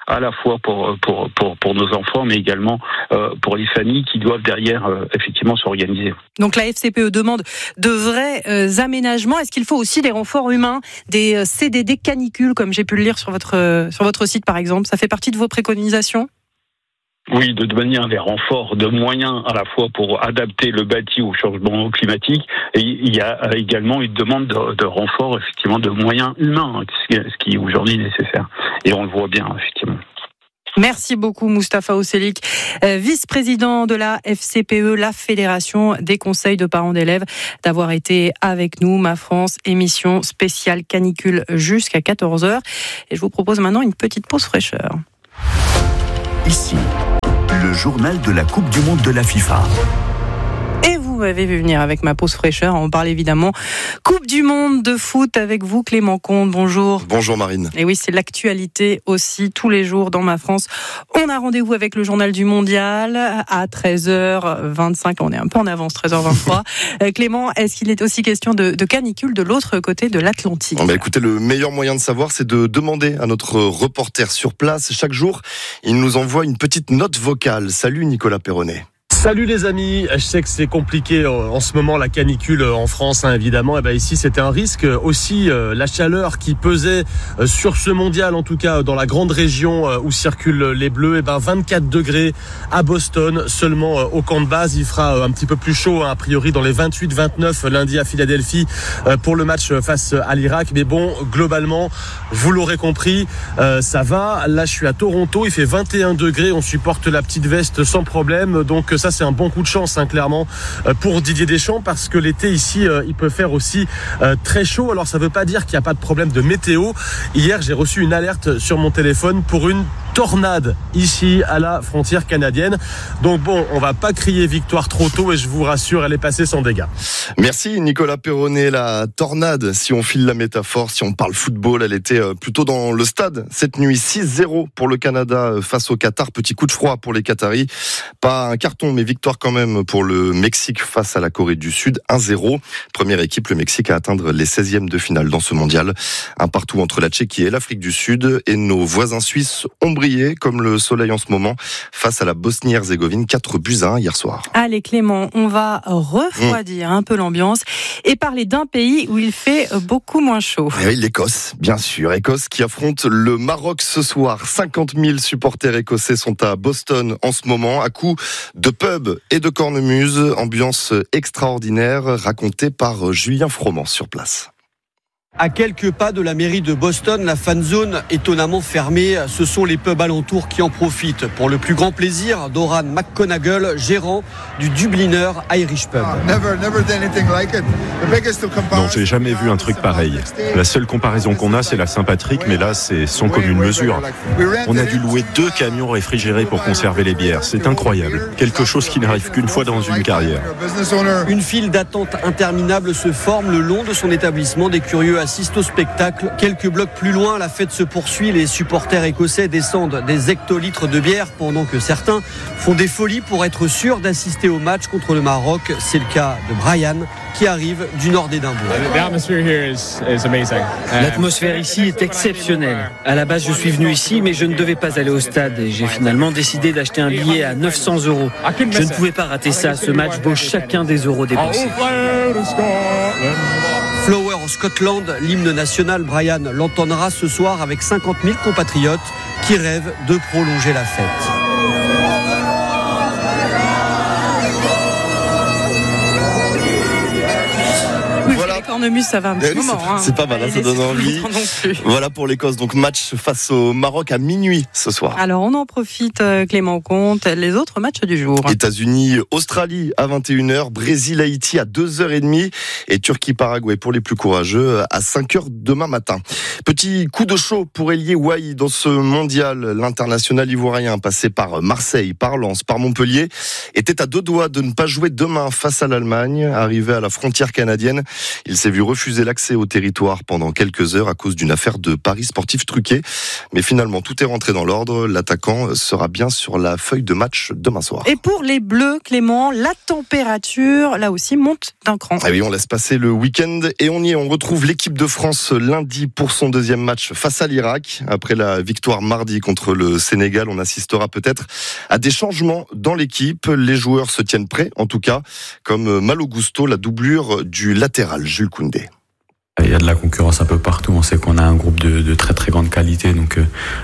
à la fois pour pour pour, pour nos enfants, mais également euh, pour les familles qui doivent derrière euh, effectivement s'organiser. Donc la F C P E demande de vrais euh, aménagements. Est-ce qu'il faut aussi des renforts humains, des euh, C D D canicules, comme j'ai pu le lire sur votre euh, sur votre site par exemple? Ça fait partie de vos préconisations? Oui, de manière des renforts de moyens à la fois pour adapter le bâti au changement climatique, et il y a également une demande de, de renfort effectivement de moyens humains, ce qui est aujourd'hui est nécessaire. Et on le voit bien effectivement. Merci beaucoup Moustapha Oselik, vice-président de la F C P E, la Fédération des conseils de parents d'élèves, d'avoir été avec nous. Ma France, émission spéciale canicule jusqu'à quatorze heures. Et je vous propose maintenant une petite pause fraîcheur. Ici, le journal de la Coupe du Monde de la FIFA. Et vous m'avez vu venir avec ma pause fraîcheur. On parle évidemment Coupe du Monde de foot avec vous, Clément Comte. Bonjour. Bonjour Marine. Et oui, c'est l'actualité aussi tous les jours dans Ma France. On a rendez-vous avec le journal du Mondial à treize heures vingt-cinq. On est un peu en avance, treize heures vingt-trois. Clément, est-ce qu'il est aussi question de, de canicule de l'autre côté de l'Atlantique? Bah écoutez, le meilleur moyen de savoir, c'est de demander à notre reporter sur place. Chaque jour, il nous envoie une petite note vocale. Salut Nicolas Perronnet. Salut les amis, je sais que c'est compliqué en ce moment la canicule en France hein, évidemment, et ben ici c'était un risque aussi euh, la chaleur qui pesait euh, sur ce mondial en tout cas dans la grande région euh, où circulent les Bleus, et ben vingt-quatre degrés à Boston seulement euh, au camp de base, il fera euh, un petit peu plus chaud hein, a priori dans les vingt-huit vingt-neuf lundi à Philadelphie euh, pour le match face à l'Irak, mais bon globalement vous l'aurez compris euh, ça va, là je suis à Toronto, il fait vingt et un degrés, on supporte la petite veste sans problème, donc ça c'est un bon coup de chance hein, clairement pour Didier Deschamps, parce que l'été ici euh, il peut faire aussi euh, très chaud. Alors ça veut pas dire qu'il n'y a pas de problème de météo. Hier j'ai reçu une alerte sur mon téléphone pour une tornade ici à la frontière canadienne. Donc bon, on va pas crier victoire trop tôt et je vous rassure, elle est passée sans dégâts. Merci Nicolas Perronnet. La tornade, si on file la métaphore, si on parle football, elle était plutôt dans le stade cette nuit. Six zéro pour le Canada face au Qatar. Petit coup de froid pour les Qataris. Pas un carton, mais victoire quand même pour le Mexique face à la Corée du Sud. un zéro. Première équipe, le Mexique, à atteindre les seizièmes de finale dans ce mondial. Un partout entre la Tchéquie et l'Afrique du Sud. Et nos voisins suisses ont brillé comme le soleil en ce moment face à la Bosnie-Herzégovine. quatre buts à un hier soir. Allez Clément, on va refroidir mmh. un peu l'ambiance et parler d'un pays où il fait beaucoup moins chaud. Et oui, l'Écosse, bien sûr. Écosse qui affronte le Maroc ce soir. cinquante mille supporters écossais sont à Boston en ce moment, à coups de pub et de cornemuse. Ambiance extraordinaire racontée par Julien Froment sur place. À quelques pas de la mairie de Boston, la fan zone étonnamment fermée. Ce sont les pubs alentours qui en profitent pour le plus grand plaisir d'Oran McConagall, gérant du Dubliner Irish Pub. Non, j'ai jamais vu un truc pareil. La seule comparaison qu'on a, c'est la Saint-Patrick, mais là, c'est sans commune mesure. On a dû louer deux camions réfrigérés pour conserver les bières. C'est incroyable. Quelque chose qui n'arrive qu'une fois dans une carrière. Une file d'attente interminable se forme le long de son établissement. Des curieux assistent au spectacle. Quelques blocs plus loin, la fête se poursuit. Les supporters écossais descendent des hectolitres de bière pendant que certains font des folies pour être sûrs d'assister au match contre le Maroc. C'est le cas de Brian qui arrive du nord d'Édimbourg. L'atmosphère ici est exceptionnelle. À la base, je suis venu ici, mais je ne devais pas aller au stade. Et j'ai finalement décidé d'acheter un billet à neuf cents euros. Je ne pouvais pas rater ça. Ce match vaut chacun des euros dépensés. Flower of Scotland, l'hymne national, Brian l'entendra ce soir avec cinquante mille compatriotes qui rêvent de prolonger la fête. Cornemuse, ça va un petit oui, moment. C'est, hein. c'est pas mal, hein, ça donne envie. Voilà pour l'Écosse. Donc match face au Maroc à minuit ce soir. Alors on en profite, Clément Comte. Les autres matchs du jour. États-Unis, Australie à vingt et une heures, Brésil, Haïti à deux heures trente et Turquie, Paraguay pour les plus courageux à cinq heures demain matin. Petit coup de chaud pour Elie Wahi dans ce mondial. L'international ivoirien passé par Marseille, par Lens, par Montpellier était à deux doigts de ne pas jouer demain face à l'Allemagne. Arrivé à la frontière canadienne, il s'est s'est vu refuser l'accès au territoire pendant quelques heures à cause d'une affaire de paris sportifs truqués. Mais finalement, tout est rentré dans l'ordre. L'attaquant sera bien sur la feuille de match demain soir. Et pour les Bleus, Clément, la température, là aussi, monte d'un cran. Ah oui, on laisse passer le week-end et on y est. On retrouve l'équipe de France lundi pour son deuxième match face à l'Irak. Après la victoire mardi contre le Sénégal, on assistera peut-être à des changements dans l'équipe. Les joueurs se tiennent prêts, en tout cas, comme Malo Gusto, la doublure du latéral Jules Koundé. Il y a de la concurrence un peu partout. On sait qu'on a un groupe de, de très très grande qualité, donc euh,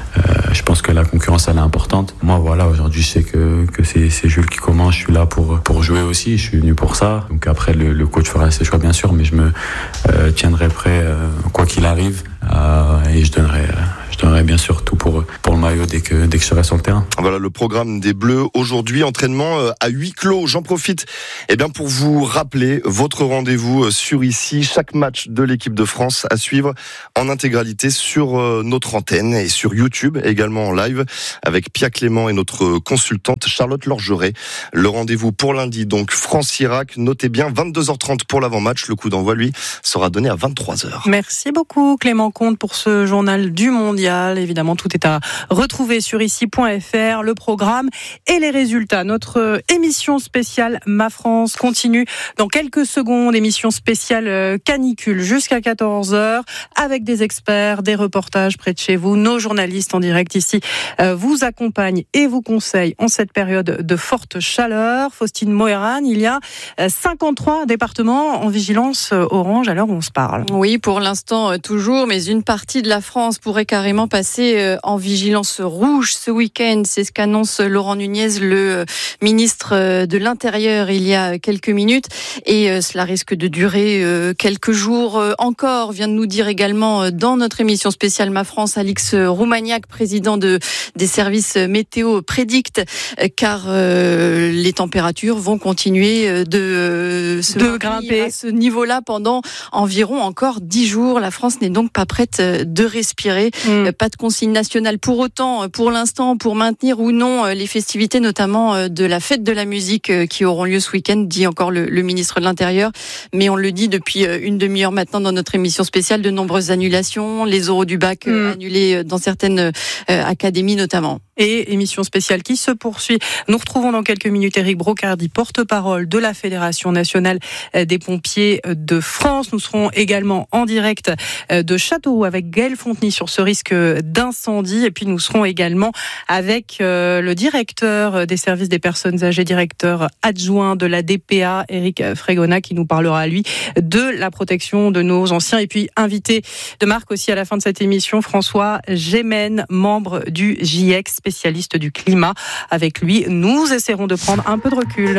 je pense que la concurrence elle est importante. Moi voilà, aujourd'hui je sais que que c'est, c'est Jules qui commence. Je suis là pour pour jouer aussi. Je suis venu pour ça. Donc après le, le coach fera ses choix bien sûr, mais je me euh, tiendrai prêt euh, quoi qu'il arrive euh, et je donnerai euh, je donnerai bien sûr tout pour pour le maillot dès que dès que je serai sur le terrain. Voilà le programme des Bleus aujourd'hui. Entraînement à huis clos. J'en profite eh bien pour vous rappeler votre rendez-vous sur ici. Chaque match de l'équipe de France à suivre en intégralité sur notre antenne et sur YouTube, également en live avec Pia Clément et notre consultante Charlotte Lorgeret. Le rendez-vous pour lundi, donc France-Irak. Notez bien, vingt-deux heures trente pour l'avant-match. Le coup d'envoi, lui, sera donné à vingt-trois heures. Merci beaucoup Clément Comte pour ce journal du mondial. Évidemment, tout est à retrouver sur ici point f r, le programme et les résultats. Notre émission spéciale Ma France continue dans quelques secondes. Émission spéciale canicule jusqu'à quatorze heures avec des experts, des reportages près de chez vous. Nos journalistes en direct ici euh, vous accompagnent et vous conseillent en cette période de forte chaleur. Faustine Moëran, il y a cinquante-trois départements en vigilance orange à l'heure où on se parle. Oui, pour l'instant toujours, mais une partie de la France pourrait carrément passer en vigilance rouge ce week-end. C'est ce qu'annonce Laurent Nunez, le ministre de l'Intérieur, il y a quelques minutes. Et cela risque de durer quelques jours encore, vient de nous dire également dans notre émission spéciale Ma France, Alix Roumaniac, président de, des services météo, prédicte, car euh, les températures vont continuer de, euh, se de grimper à ce niveau-là pendant environ encore dix jours. La France n'est donc pas prête de respirer. Mmh. Pas de consigne nationale pour autant, pour l'instant, pour maintenir ou non les festivités, notamment de la fête de la musique qui auront lieu ce week-end, dit encore le, le ministre de l'Intérieur. Mais on le dit depuis une demi-heure maintenant dans notre émission spéciale, de nombreuses annulations, les oraux du bac mmh. annulés dans certaines euh, académies notamment. Et émission spéciale qui se poursuit. Nous retrouvons dans quelques minutes Éric Brocardi, porte-parole de la Fédération nationale des pompiers de France. Nous serons également en direct de Châteauroux avec Gaël Fontenay sur ce risque d'incendie. Et puis nous serons également avec le directeur des services des personnes âgées, directeur adjoint de la D P A, Éric Frégona, qui nous parlera, lui, de la protection de nos anciens. Et puis invité de marque aussi à la fin de cette émission, François Gémen, membre du GIEC, spécialiste du climat. Avec lui, nous essaierons de prendre un peu de recul.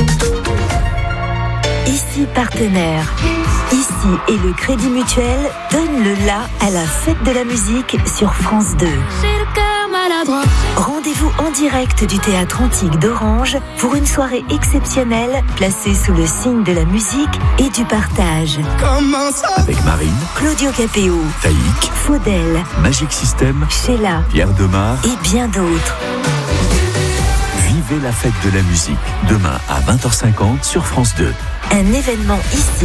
Ici partenaire. Ici et le Crédit Mutuel donne le la à la fête de la musique sur France deux. Rendez-vous en direct du Théâtre Antique d'Orange pour une soirée exceptionnelle placée sous le signe de la musique et du partage. Avec Marine, Claudio Capéo, Taïk, Faudel, Magic System, Sheila, Pierre Demar et bien d'autres. Vivez la fête de la musique demain à vingt heures cinquante sur France deux. Un événement ici.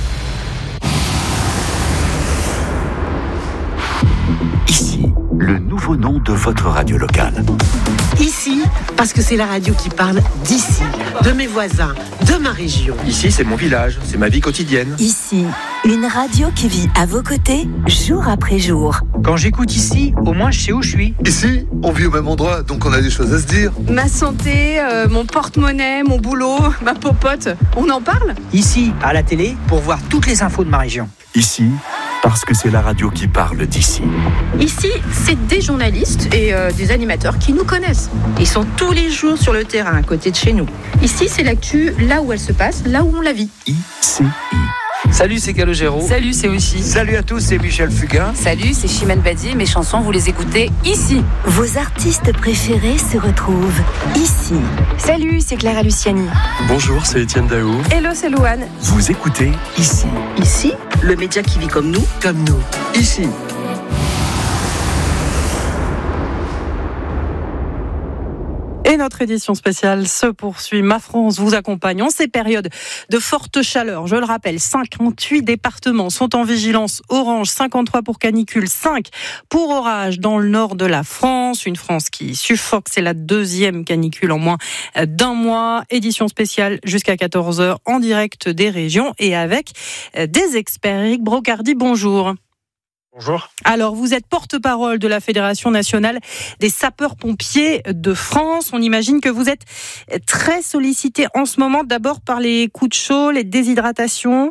Ici, le nouveau nom de votre radio locale. Ici, parce que c'est la radio qui parle d'ici, de mes voisins, de ma région. Ici, c'est mon village, c'est ma vie quotidienne. Ici, une radio qui vit à vos côtés, jour après jour. Quand j'écoute ici, au moins je sais où je suis. Ici, on vit au même endroit, donc on a des choses à se dire. Ma santé, euh, mon porte-monnaie, mon boulot, ma popote, on en parle ? Ici, à la télé, pour voir toutes les infos de ma région. Ici, parce que c'est la radio qui parle d'ici. Ici, c'est des journalistes et euh, des animateurs qui nous connaissent. Ils sont tous les jours sur le terrain, à côté de chez nous. Ici, c'est l'actu, là où elle se passe, là où on la vit. I C I. Salut, c'est Calogero. Salut, c'est aussi. Salut à tous, c'est Michel Fugain. Salut, c'est Chimène Badi. Mes chansons, vous les écoutez ici. Vos artistes préférés se retrouvent ici. Salut, c'est Clara Luciani. Bonjour, c'est Étienne Daou. Hello, c'est Louane. Vous écoutez ici. Ici, le média qui vit comme nous. Comme nous. Ici. Et Et notre édition spéciale se poursuit. Ma France vous accompagne en ces périodes de forte chaleur. Je le rappelle, cinquante-huit départements sont en vigilance orange, cinquante-trois pour canicule, cinq pour orage dans le nord de la France. Une France qui suffoque, c'est la deuxième canicule en moins d'un mois. Édition spéciale jusqu'à quatorze heures en direct des régions et avec des experts. Éric Brocardi, bonjour. Bonjour. Alors, vous êtes porte-parole de la Fédération nationale des sapeurs-pompiers de France. On imagine que vous êtes très sollicité en ce moment, d'abord par les coups de chaud, les déshydratations.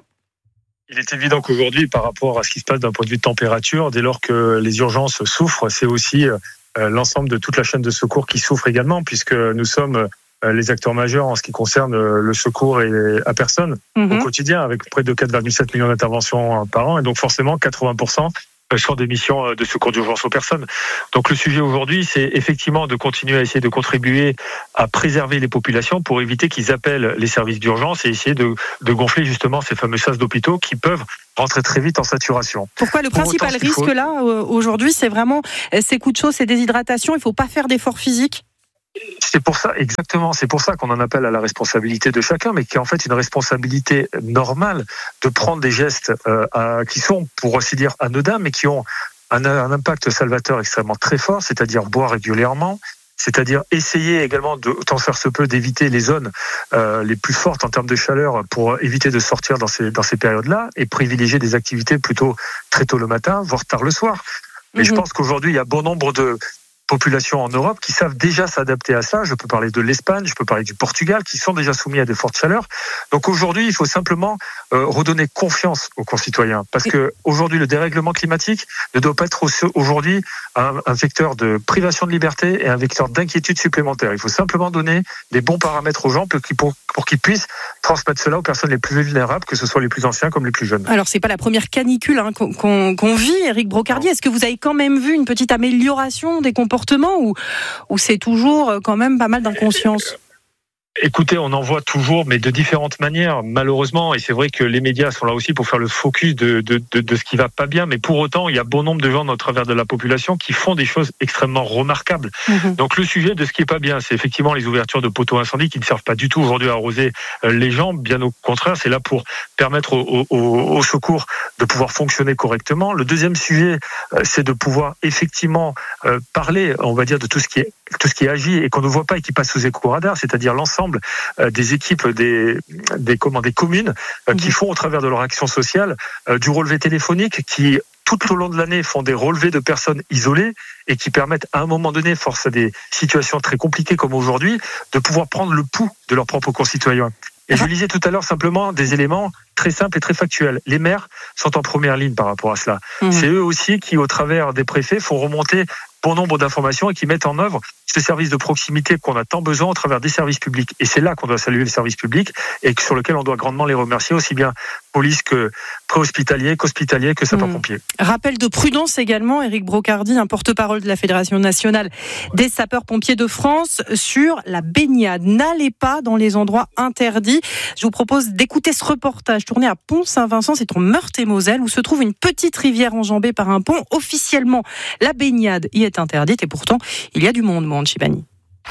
Il est évident qu'aujourd'hui, par rapport à ce qui se passe d'un point de vue de température, dès lors que les urgences souffrent, c'est aussi euh, l'ensemble de toute la chaîne de secours qui souffre également, puisque nous sommes euh, les acteurs majeurs en ce qui concerne euh, le secours et, à personne mmh. au quotidien, avec près de quatre virgule sept millions d'interventions par an, et donc forcément quatre-vingts pour cent sur des missions de secours d'urgence aux personnes. Donc le sujet aujourd'hui, c'est effectivement de continuer à essayer de contribuer à préserver les populations pour éviter qu'ils appellent les services d'urgence et essayer de, de gonfler justement ces fameux sas d'hôpitaux qui peuvent rentrer très vite en saturation. Pourquoi le principal autant, risque faut... là, aujourd'hui, c'est vraiment ces coups de chaud, ces déshydratations, il ne faut pas faire d'efforts physiques ? C'est pour ça, exactement, c'est pour ça qu'on en appelle à la responsabilité de chacun, mais qui est en fait une responsabilité normale de prendre des gestes euh, à, qui sont, pour ainsi dire, anodins, mais qui ont un, un impact salvateur extrêmement très fort, c'est-à-dire boire régulièrement, c'est-à-dire essayer également, de, autant faire se peut, d'éviter les zones euh, les plus fortes en termes de chaleur pour éviter de sortir dans ces, dans ces périodes-là et privilégier des activités plutôt très tôt le matin, voire tard le soir. Mais mmh. je pense qu'aujourd'hui, il y a bon nombre de populations en Europe qui savent déjà s'adapter à ça. Je peux parler de l'Espagne, je peux parler du Portugal, qui sont déjà soumis à des fortes chaleurs. Donc aujourd'hui, il faut simplement euh, redonner confiance aux concitoyens, parce que aujourd'hui, le dérèglement climatique ne doit pas être aujourd'hui un, un vecteur de privation de liberté et un vecteur d'inquiétude supplémentaire. Il faut simplement donner des bons paramètres aux gens pour qu'ils, pour, pour qu'ils puissent transmettre cela aux personnes les plus vulnérables, que ce soit les plus anciens comme les plus jeunes. Alors, c'est pas la première canicule hein, qu'on, qu'on, qu'on vit, Éric Brocardi. Est-ce que vous avez quand même vu une petite amélioration des comportements ou, ou c'est toujours quand même pas mal d'inconscience ? Écoutez, on en voit toujours, mais de différentes manières, malheureusement, et c'est vrai que les médias sont là aussi pour faire le focus de, de, de, de ce qui va pas bien, mais pour autant, il y a bon nombre de gens au travers de la population qui font des choses extrêmement remarquables. Mmh. Donc le sujet de ce qui est pas bien, c'est effectivement les ouvertures de poteaux incendies qui ne servent pas du tout aujourd'hui à arroser les gens, bien au contraire, c'est là pour permettre au, au, au secours de pouvoir fonctionner correctement. Le deuxième sujet, c'est de pouvoir effectivement parler, on va dire, de tout ce qui est tout ce qui agit et qu'on ne voit pas et qui passe sous écho radar, c'est-à-dire l'ensemble des équipes des des, comment, des communes mmh. qui font au travers de leur action sociale du relevé téléphonique, qui tout au long de l'année font des relevés de personnes isolées et qui permettent à un moment donné, force à des situations très compliquées comme aujourd'hui, de pouvoir prendre le pouls de leurs propres concitoyens. Et je lisais tout à l'heure simplement des éléments très simples et très factuels. Les maires sont en première ligne par rapport à cela. Mmh. C'est eux aussi qui, au travers des préfets, font remonter bon nombre d'informations et qui mettent en œuvre ce service de proximité qu'on a tant besoin au travers des services publics. Et c'est là qu'on doit saluer les services publics et sur lequel on doit grandement les remercier, aussi bien police que préhospitalier, qu'hospitalier, que sapeurs-pompiers. Mmh. Rappel de prudence également, Éric Brocardi, un porte-parole de la Fédération nationale des sapeurs-pompiers de France, sur la baignade. N'allez pas dans les endroits interdits. Je vous propose d'écouter ce reportage tourné à Pont-Saint-Vincent, c'est en Meurthe-et-Moselle, où se trouve une petite rivière enjambée par un pont. Officiellement, la baignade y est interdite et pourtant, il y a du monde, monde Chibani.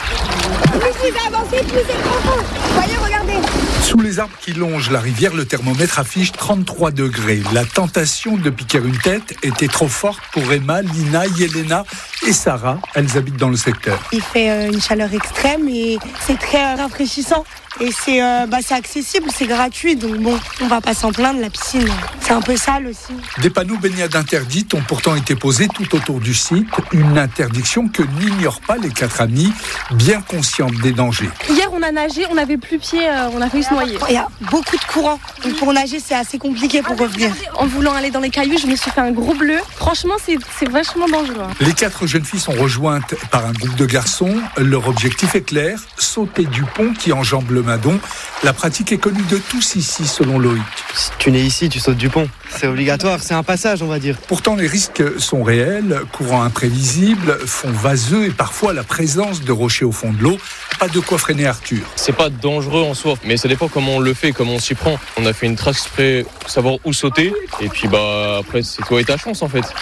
Plus vous avancez, plus c'est profond. Voyez, regardez. Sous les arbres qui longent la rivière, le thermomètre affiche trente-trois degrés. La tentation de piquer une tête était trop forte pour Emma, Lina, Yelena et Sarah. Elles habitent dans le secteur. Il fait une chaleur extrême et c'est très rafraîchissant. Et c'est, euh, bah, c'est accessible, c'est gratuit, donc bon, on va pas s'en plaindre, la piscine, c'est un peu sale aussi. Des panneaux baignade interdites ont pourtant été posés tout autour du site, une interdiction que n'ignorent pas les quatre amis, bien conscientes des dangers. Hier, on a nagé, on n'avait plus pied, euh, on a failli se noyer. Il y a beaucoup de courant, donc pour nager, c'est assez compliqué pour revenir. En voulant aller dans les cailloux, je me suis fait un gros bleu. Franchement, c'est, c'est vachement dangereux. Les quatre jeunes filles sont rejointes par un groupe de garçons. Leur objectif est clair, sauter du pont qui enjambe le Madon. La pratique est connue de tous ici, selon Loïc. Si tu nais ici, tu sautes du pont. C'est obligatoire, c'est un passage, on va dire. Pourtant, les risques sont réels. Courants imprévisibles, fonds vaseux et parfois la présence de rochers au fond de l'eau. Pas de quoi freiner Arthur. C'est pas dangereux en soi, mais ça dépend pas comment on le fait, comment on s'y prend. On a fait une trace exprès pour savoir où sauter. Et puis bah après, c'est toi et ta chance en fait.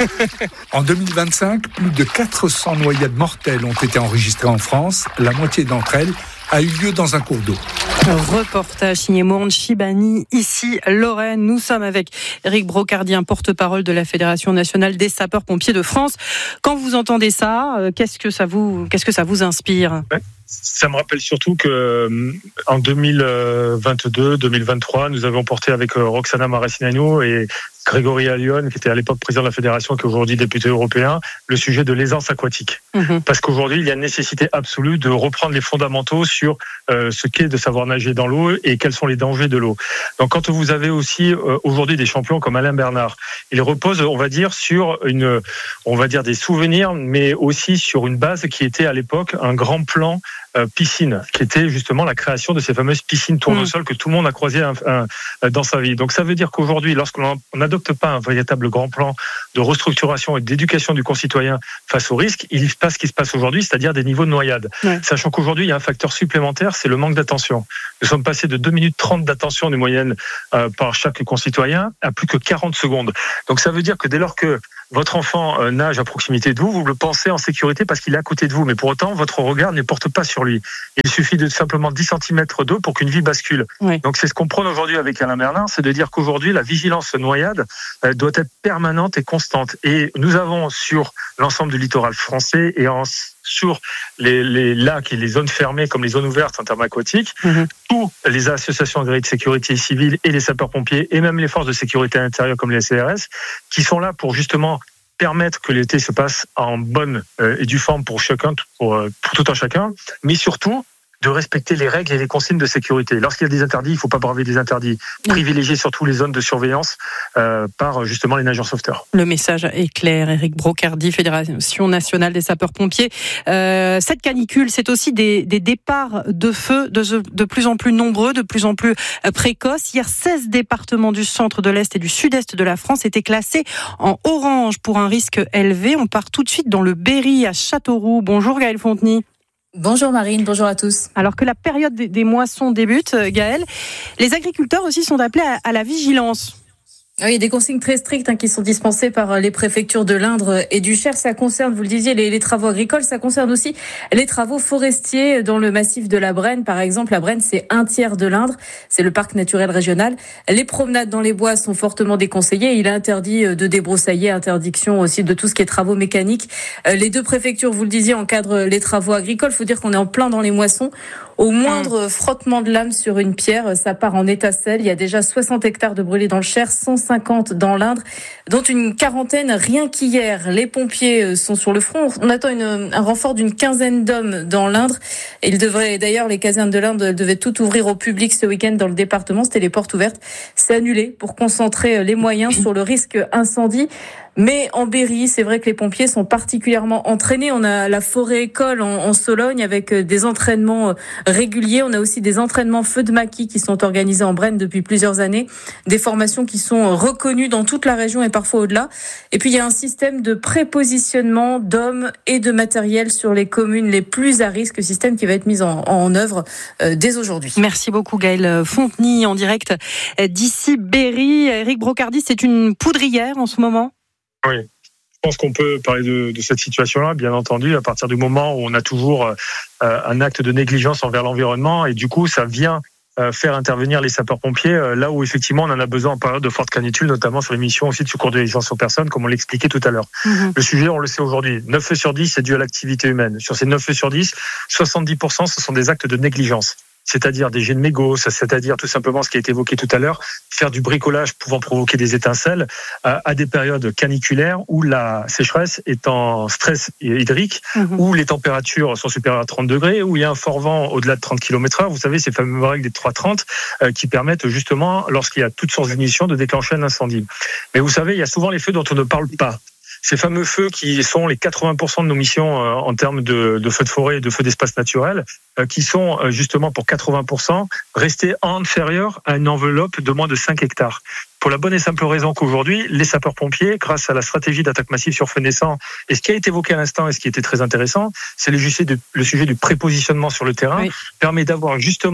En deux mille vingt-cinq, plus de quatre cents noyades mortelles ont été enregistrées en France. La moitié d'entre elles a eu lieu dans un cours d'eau. Reportage signé Mourne Chibani, ici Lorraine. Nous sommes avec Éric Brocardi, un porte-parole de la Fédération nationale des sapeurs-pompiers de France. Quand vous entendez ça, qu'est-ce que ça vous, qu'est-ce que ça vous inspire ? Ouais. Ça me rappelle surtout que en deux mille vingt-deux, deux mille vingt-trois, nous avons porté avec Roxana Maracineanu et Grégory Allione, qui était à l'époque président de la fédération, qui est aujourd'hui député européen, le sujet de l'aisance aquatique. Mmh. Parce qu'aujourd'hui, il y a une nécessité absolue de reprendre les fondamentaux sur euh, ce qu'est de savoir nager dans l'eau et quels sont les dangers de l'eau. Donc, quand vous avez aussi euh, aujourd'hui des champions comme Alain Bernard, il repose, on va dire, sur une, on va dire des souvenirs, mais aussi sur une base qui était à l'époque un grand plan Euh, piscine, qui était justement la création de ces fameuses piscines tournesol mmh. que tout le monde a croisé un, un, dans sa vie. Donc ça veut dire qu'aujourd'hui, lorsqu'on n'adopte pas un véritable grand plan de restructuration et d'éducation du concitoyen face au risque, il se passe ce qui se passe aujourd'hui, c'est-à-dire des niveaux de noyade. Ouais. Sachant qu'aujourd'hui, il y a un facteur supplémentaire, c'est le manque d'attention. Nous sommes passés de deux minutes trente d'attention de moyenne euh, par chaque concitoyen à plus que quarante secondes. Donc ça veut dire que dès lors que votre enfant euh, nage à proximité de vous, vous le pensez en sécurité parce qu'il est à côté de vous. Mais pour autant, votre regard ne porte pas sur lui. Il suffit de simplement dix centimètres d'eau pour qu'une vie bascule. Oui. Donc c'est ce qu'on prône aujourd'hui avec Alain Bernard, c'est de dire qu'aujourd'hui, la vigilance noyade euh, doit être permanente et constante. Et nous avons sur l'ensemble du littoral français et en, sur les, les lacs et les zones fermées comme les zones ouvertes en termes aquatiques, mmh. toutes les associations agréées de sécurité civile et les sapeurs-pompiers et même les forces de sécurité intérieure comme les C R S qui sont là pour justement permettre que l'été se passe en bonne euh, et due forme pour chacun, pour, pour tout un chacun, mais surtout de respecter les règles et les consignes de sécurité. Lorsqu'il y a des interdits, il ne faut pas braver des interdits. Privilégier surtout les zones de surveillance euh, par justement les nageurs sauveteurs. Le message est clair. Éric Brocardi, Fédération nationale des sapeurs-pompiers. Euh, cette canicule, c'est aussi des, des départs de feu de, de plus en plus nombreux, de plus en plus précoces. Hier, seize départements du centre, de l'Est et du Sud-Est de la France étaient classés en orange pour un risque élevé. On part tout de suite dans le Berry à Châteauroux. Bonjour Gaëlle Fontenay. Bonjour Marine, bonjour à tous. Alors que la période des, des moissons débute, Gaëlle, les agriculteurs aussi sont appelés à, à la vigilance. Oui, il y a des consignes très strictes hein, qui sont dispensées par les préfectures de l'Indre et du Cher. Ça concerne, vous le disiez, les, les travaux agricoles. Ça concerne aussi les travaux forestiers dans le massif de la Brenne. Par exemple, la Brenne, c'est un tiers de l'Indre. C'est le parc naturel régional. Les promenades dans les bois sont fortement déconseillées. Il est interdit de débroussailler, interdiction aussi de tout ce qui est travaux mécaniques. Les deux préfectures, vous le disiez, encadrent les travaux agricoles. Il faut dire qu'on est en plein dans les moissons. Au moindre frottement de lame sur une pierre, ça part en étincelle. Il y a déjà soixante hectares de brûlés dans le Cher, cent cinquante dans l'Indre, dont une quarantaine rien qu'hier. Les pompiers sont sur le front. On attend une, un renfort d'une quinzaine d'hommes dans l'Indre. Il devrait, d'ailleurs, les casernes de l'Indre devaient tout ouvrir au public ce week-end dans le département. C'était les portes ouvertes. C'est annulé pour concentrer les moyens sur le risque incendie. Mais en Berry, c'est vrai que les pompiers sont particulièrement entraînés. On a la forêt école en, en Sologne avec des entraînements réguliers. On a aussi des entraînements feu de maquis qui sont organisés en Brenne depuis plusieurs années. Des formations qui sont reconnues dans toute la région et parfois au-delà. Et puis il y a un système de prépositionnement d'hommes et de matériel sur les communes les plus à risque, système qui va être mis en, en œuvre euh, dès aujourd'hui. Merci beaucoup Gaëlle Fontenay en direct d'ici Berry. Éric Brocardi, c'est une poudrière en ce moment ? Oui, je pense qu'on peut parler de, de cette situation-là, bien entendu, à partir du moment où on a toujours euh, un acte de négligence envers l'environnement et du coup, ça vient euh, faire intervenir les sapeurs-pompiers euh, là où effectivement on en a besoin en période de forte canicule, notamment sur les missions aussi de secours d'urgence aux personnes, comme on l'expliquait tout à l'heure. Mmh. Le sujet, on le sait aujourd'hui, neuf feux sur dix, c'est dû à l'activité humaine. Sur ces neuf feux sur dix, soixante-dix pour cent, ce sont des actes de négligence. C'est-à-dire des jets de mégots, c'est-à-dire tout simplement ce qui a été évoqué tout à l'heure, faire du bricolage pouvant provoquer des étincelles à, à des périodes caniculaires où la sécheresse est en stress hydrique, mmh. où les températures sont supérieures à trente degrés, où il y a un fort vent au-delà de trente kilomètres heure. Vous savez, ces fameuses règles des trois trente euh, qui permettent justement, lorsqu'il y a toutes sortes d'émissions, de déclencher un incendie. Mais vous savez, il y a souvent les feux dont on ne parle pas. Ces fameux feux qui sont les quatre-vingts pour cent de nos missions euh, en termes de, de feux de forêt et de feux d'espace naturel, euh, qui sont euh, justement pour quatre-vingts pour cent restés inférieurs à une enveloppe de moins de cinq hectares. Pour la bonne et simple raison qu'aujourd'hui, les sapeurs-pompiers, grâce à la stratégie d'attaque massive sur feu naissant, et ce qui a été évoqué à l'instant et ce qui était très intéressant, c'est le sujet, de, le sujet du prépositionnement sur le terrain, oui. permet d'avoir justement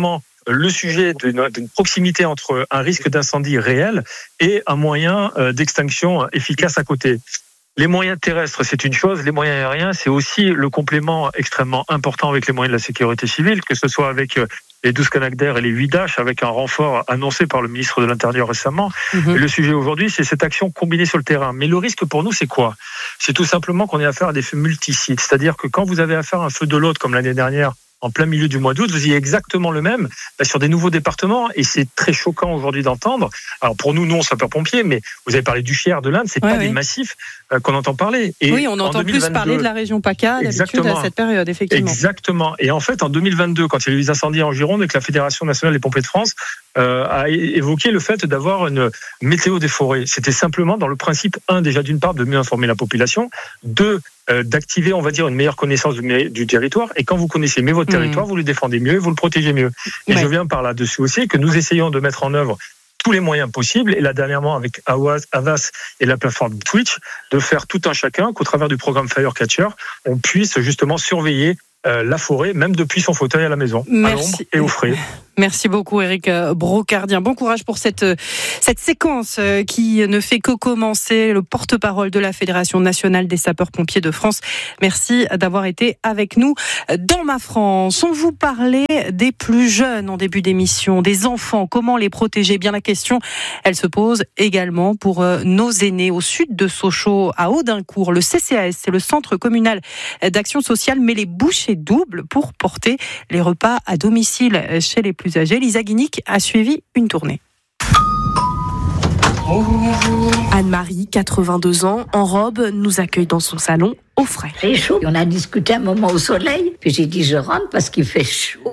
le sujet d'une, d'une proximité entre un risque d'incendie réel et un moyen d'extinction efficace à côté. Les moyens terrestres, c'est une chose. Les moyens aériens, c'est aussi le complément extrêmement important avec les moyens de la sécurité civile, que ce soit avec les douze Canadair et les huit Dash, avec un renfort annoncé par le ministre de l'Intérieur récemment. Mmh. Et le sujet aujourd'hui, c'est cette action combinée sur le terrain. Mais le risque pour nous, c'est quoi ? C'est tout simplement qu'on ait affaire à des feux multisites. C'est-à-dire que quand vous avez affaire à un feu de l'autre, comme l'année dernière, en plein milieu du mois d'août, vous y avez exactement le même sur des nouveaux départements, et c'est très choquant aujourd'hui d'entendre. Alors pour nous, non, sapeurs-pompiers, mais vous avez parlé du Cher, de l'Inde, c'est ouais, pas oui. des massifs euh, qu'on entend parler. Et oui, on entend plus parler de la région PACA d'habitude à cette période, effectivement. Exactement. Et en fait, en deux mille vingt-deux, quand il y a eu les incendies en Gironde, et que la Fédération nationale des pompiers de France euh, a évoqué le fait d'avoir une météo des forêts, c'était simplement dans le principe, un, déjà d'une part, de mieux informer la population, deux, d'activer, on va dire, une meilleure connaissance du, du territoire. Et quand vous connaissez mieux votre territoire, mmh. vous le défendez mieux, vous le protégez mieux. Et ouais. je viens par là-dessus aussi que nous essayons de mettre en œuvre tous les moyens possibles. Et là, dernièrement, avec Havas et la plateforme Twitch, de faire tout un chacun, qu'au travers du programme Firecatcher, on puisse justement surveiller euh, la forêt, même depuis son fauteuil à la maison, Merci. à l'ombre et au frais. Merci beaucoup Éric Brocardien. Bon courage pour cette, cette séquence qui ne fait que commencer. Le porte-parole de la Fédération nationale des sapeurs-pompiers de France. Merci d'avoir été avec nous dans Ma France. On vous parlait des plus jeunes en début d'émission, des enfants. Comment les protéger ? Bien la question, elle se pose également pour nos aînés. Au sud de Sochaux, à Audincourt, le C C A S, c'est le Centre communal d'action sociale, met les bouchées doubles pour porter les repas à domicile chez les plus âgés. Lisa Guinic a suivi une tournée. Anne-Marie, quatre-vingt-deux ans, en robe, nous accueille dans son salon au frais. C'est chaud. On a discuté un moment au soleil, puis j'ai dit je rentre parce qu'il fait chaud.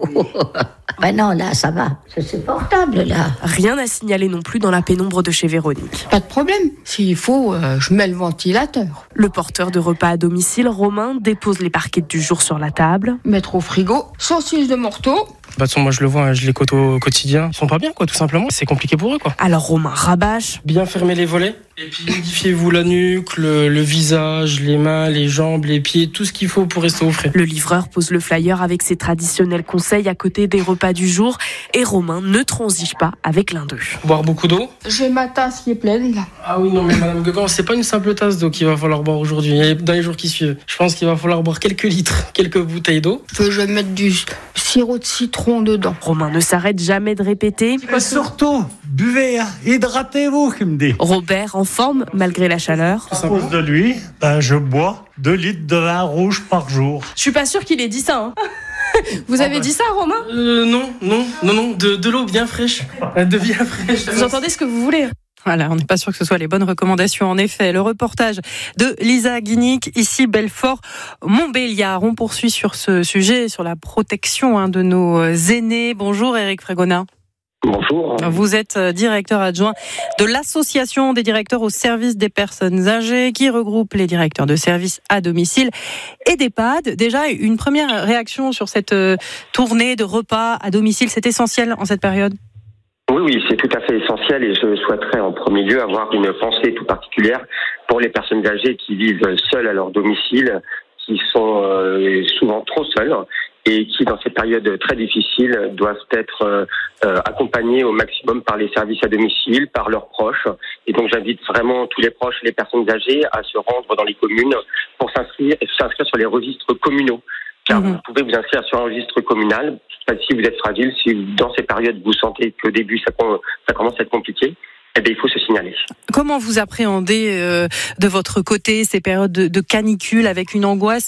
Ben non, là, ça va. C'est supportable, là. Rien à signaler non plus dans la pénombre de chez Véronique. Pas de problème. S'il faut, euh, je mets le ventilateur. Le porteur de repas à domicile, Romain, dépose les barquettes du jour sur la table. Mettre au frigo, saucisse de morteau. Bah, de toute façon, moi, je le vois, je les côtoie au quotidien. Ils sont pas bien, quoi, tout simplement. C'est compliqué pour eux, quoi. Alors, Romain rabâche. Bien fermer les volets. Et puis, modifiez-vous la nuque, le, le visage, les mains, les jambes, les pieds, tout ce qu'il faut pour rester au frais. Le livreur pose le flyer avec ses traditionnels conseils à côté des repas du jour. Et Romain ne transige pas avec l'un d'eux. Boire beaucoup d'eau. J'ai ma tasse qui est pleine, là. Ah oui, non, mais Madame Guegan, c'est pas une simple tasse d'eau qu'il va falloir boire aujourd'hui et dans les jours qui suivent. Je pense qu'il va falloir boire quelques litres, quelques bouteilles d'eau. Je vais mettre du sirop de citron dedans. Romain ne s'arrête jamais de répéter. Et surtout, buvez, hein, hydratez-vous, qui me dit. Robert, en forme, malgré la chaleur. À cause de lui, ben, je bois deux litres de vin rouge par jour. Je suis pas sûre qu'il ait dit ça, hein. Vous avez oh ben, dit ça, Romain ? euh, Non, non, non, non, de, de l'eau bien fraîche. De bien fraîche. Vous entendez ce que vous voulez ? Voilà, on n'est pas sûr que ce soit les bonnes recommandations. En effet, le reportage de Lisa Guinic, ici Belfort-Montbéliard. On poursuit sur ce sujet, sur la protection hein, de nos aînés. Bonjour Éric Frégona. Bonjour. Vous êtes directeur adjoint de l'association des directeurs au service des personnes âgées qui regroupe les directeurs de services à domicile et d'EHPAD. Déjà, une première réaction sur cette tournée de repas à domicile, c'est essentiel en cette période ? Oui, oui, c'est tout à fait essentiel et je souhaiterais en premier lieu avoir une pensée tout particulière pour les personnes âgées qui vivent seules à leur domicile, qui sont euh, souvent trop seules et qui, dans cette période très difficile, doivent être euh, euh, accompagnés au maximum par les services à domicile, par leurs proches. Et donc, j'invite vraiment tous les proches et les personnes âgées à se rendre dans les communes pour s'inscrire, s'inscrire sur les registres communaux. Car mmh. vous pouvez vous inscrire sur un registre communal. Si vous êtes fragile, si dans ces périodes vous sentez qu'au début ça, ça commence à être compliqué, eh bien, il faut se signaler. Comment vous appréhendez euh, de votre côté ces périodes de, de canicule avec une angoisse,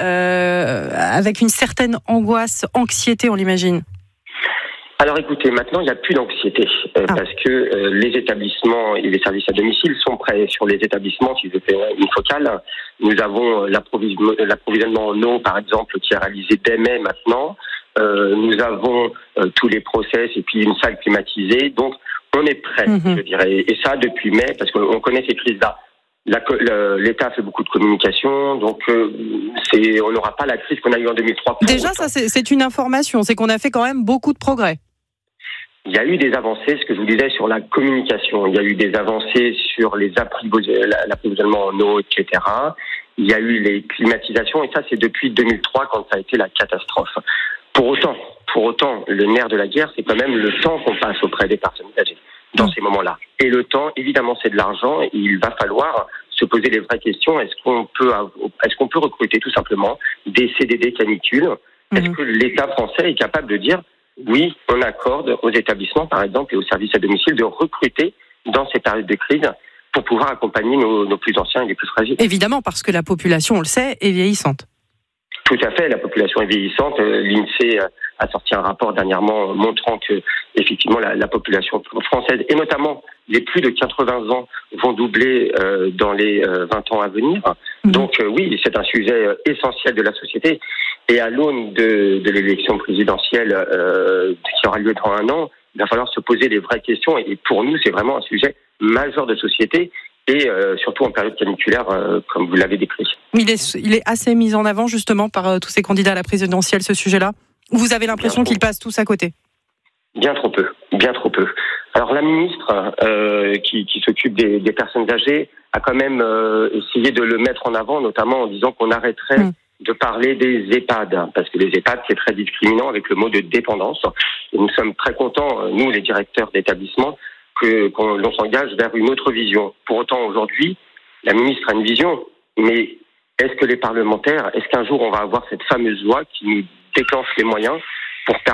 euh, avec une certaine angoisse, anxiété, on l'imagine ? Alors écoutez, maintenant il n'y a plus d'anxiété euh, ah. parce que euh, les établissements et les services à domicile sont prêts. Sur les établissements, si je fais une focale, nous avons l'approvisionnement en eau, par exemple, qui est réalisé dès mai maintenant. Euh, nous avons euh, tous les process et puis une salle climatisée. Donc on est prêt, mm-hmm. je dirais. Et ça depuis mai, parce qu'on connaît ces crises-là. La, le, L'État fait beaucoup de communication, donc euh, c'est, on n'aura pas la crise qu'on a eue en deux mille trois. Déjà, ça c'est, c'est une information, c'est qu'on a fait quand même beaucoup de progrès. Il y a eu des avancées, ce que je vous disais, sur la communication. Il y a eu des avancées sur les l'approvisionnement en eau, et cetera. Il y a eu les climatisations, et ça, c'est depuis deux mille trois, quand ça a été la catastrophe. Pour autant, pour autant, le nerf de la guerre, c'est quand même le temps qu'on passe auprès des personnes âgées dans mmh. ces moments-là. Et le temps, évidemment, c'est de l'argent. Et il va falloir se poser les vraies questions. Est-ce qu'on peut, est-ce qu'on peut recruter tout simplement des C D D canicules ? Mmh. Est-ce que l'État français est capable de dire oui, on accorde aux établissements, par exemple, et aux services à domicile de recruter dans ces périodes de crise pour pouvoir accompagner nos, nos plus anciens et les plus fragiles. Évidemment, parce que la population, on le sait, est vieillissante. Tout à fait, la population est vieillissante. L'INSEE a sorti un rapport dernièrement montrant que, effectivement, la, la population française, et notamment les plus de quatre-vingts ans, vont doubler euh, dans les euh, vingt ans à venir. Mmh. Donc euh, oui, c'est un sujet essentiel de la société. Et à l'aune de, de l'élection présidentielle euh, qui aura lieu dans un an, il va falloir se poser les vraies questions. Et pour nous, c'est vraiment un sujet majeur de société. Et euh, surtout en période caniculaire, euh, comme vous l'avez décrit. Il est, il est assez mis en avant justement par euh, tous ces candidats à la présidentielle, ce sujet-là. Ou vous avez l'impression qu'ils passent tous à côté ? Bien trop peu, bien trop peu. Alors la ministre euh, qui, qui s'occupe des, des personnes âgées a quand même euh, essayé de le mettre en avant, notamment en disant qu'on arrêterait mmh. de parler des EHPAD, parce que les EHPAD, c'est très discriminant avec le mot de dépendance. Et nous sommes très contents, nous les directeurs d'établissement, que qu'on l'on s'engage vers une autre vision. Pour autant, aujourd'hui, la ministre a une vision, mais est-ce que les parlementaires, est-ce qu'un jour on va avoir cette fameuse loi qui nous déclenche les moyens pour permettre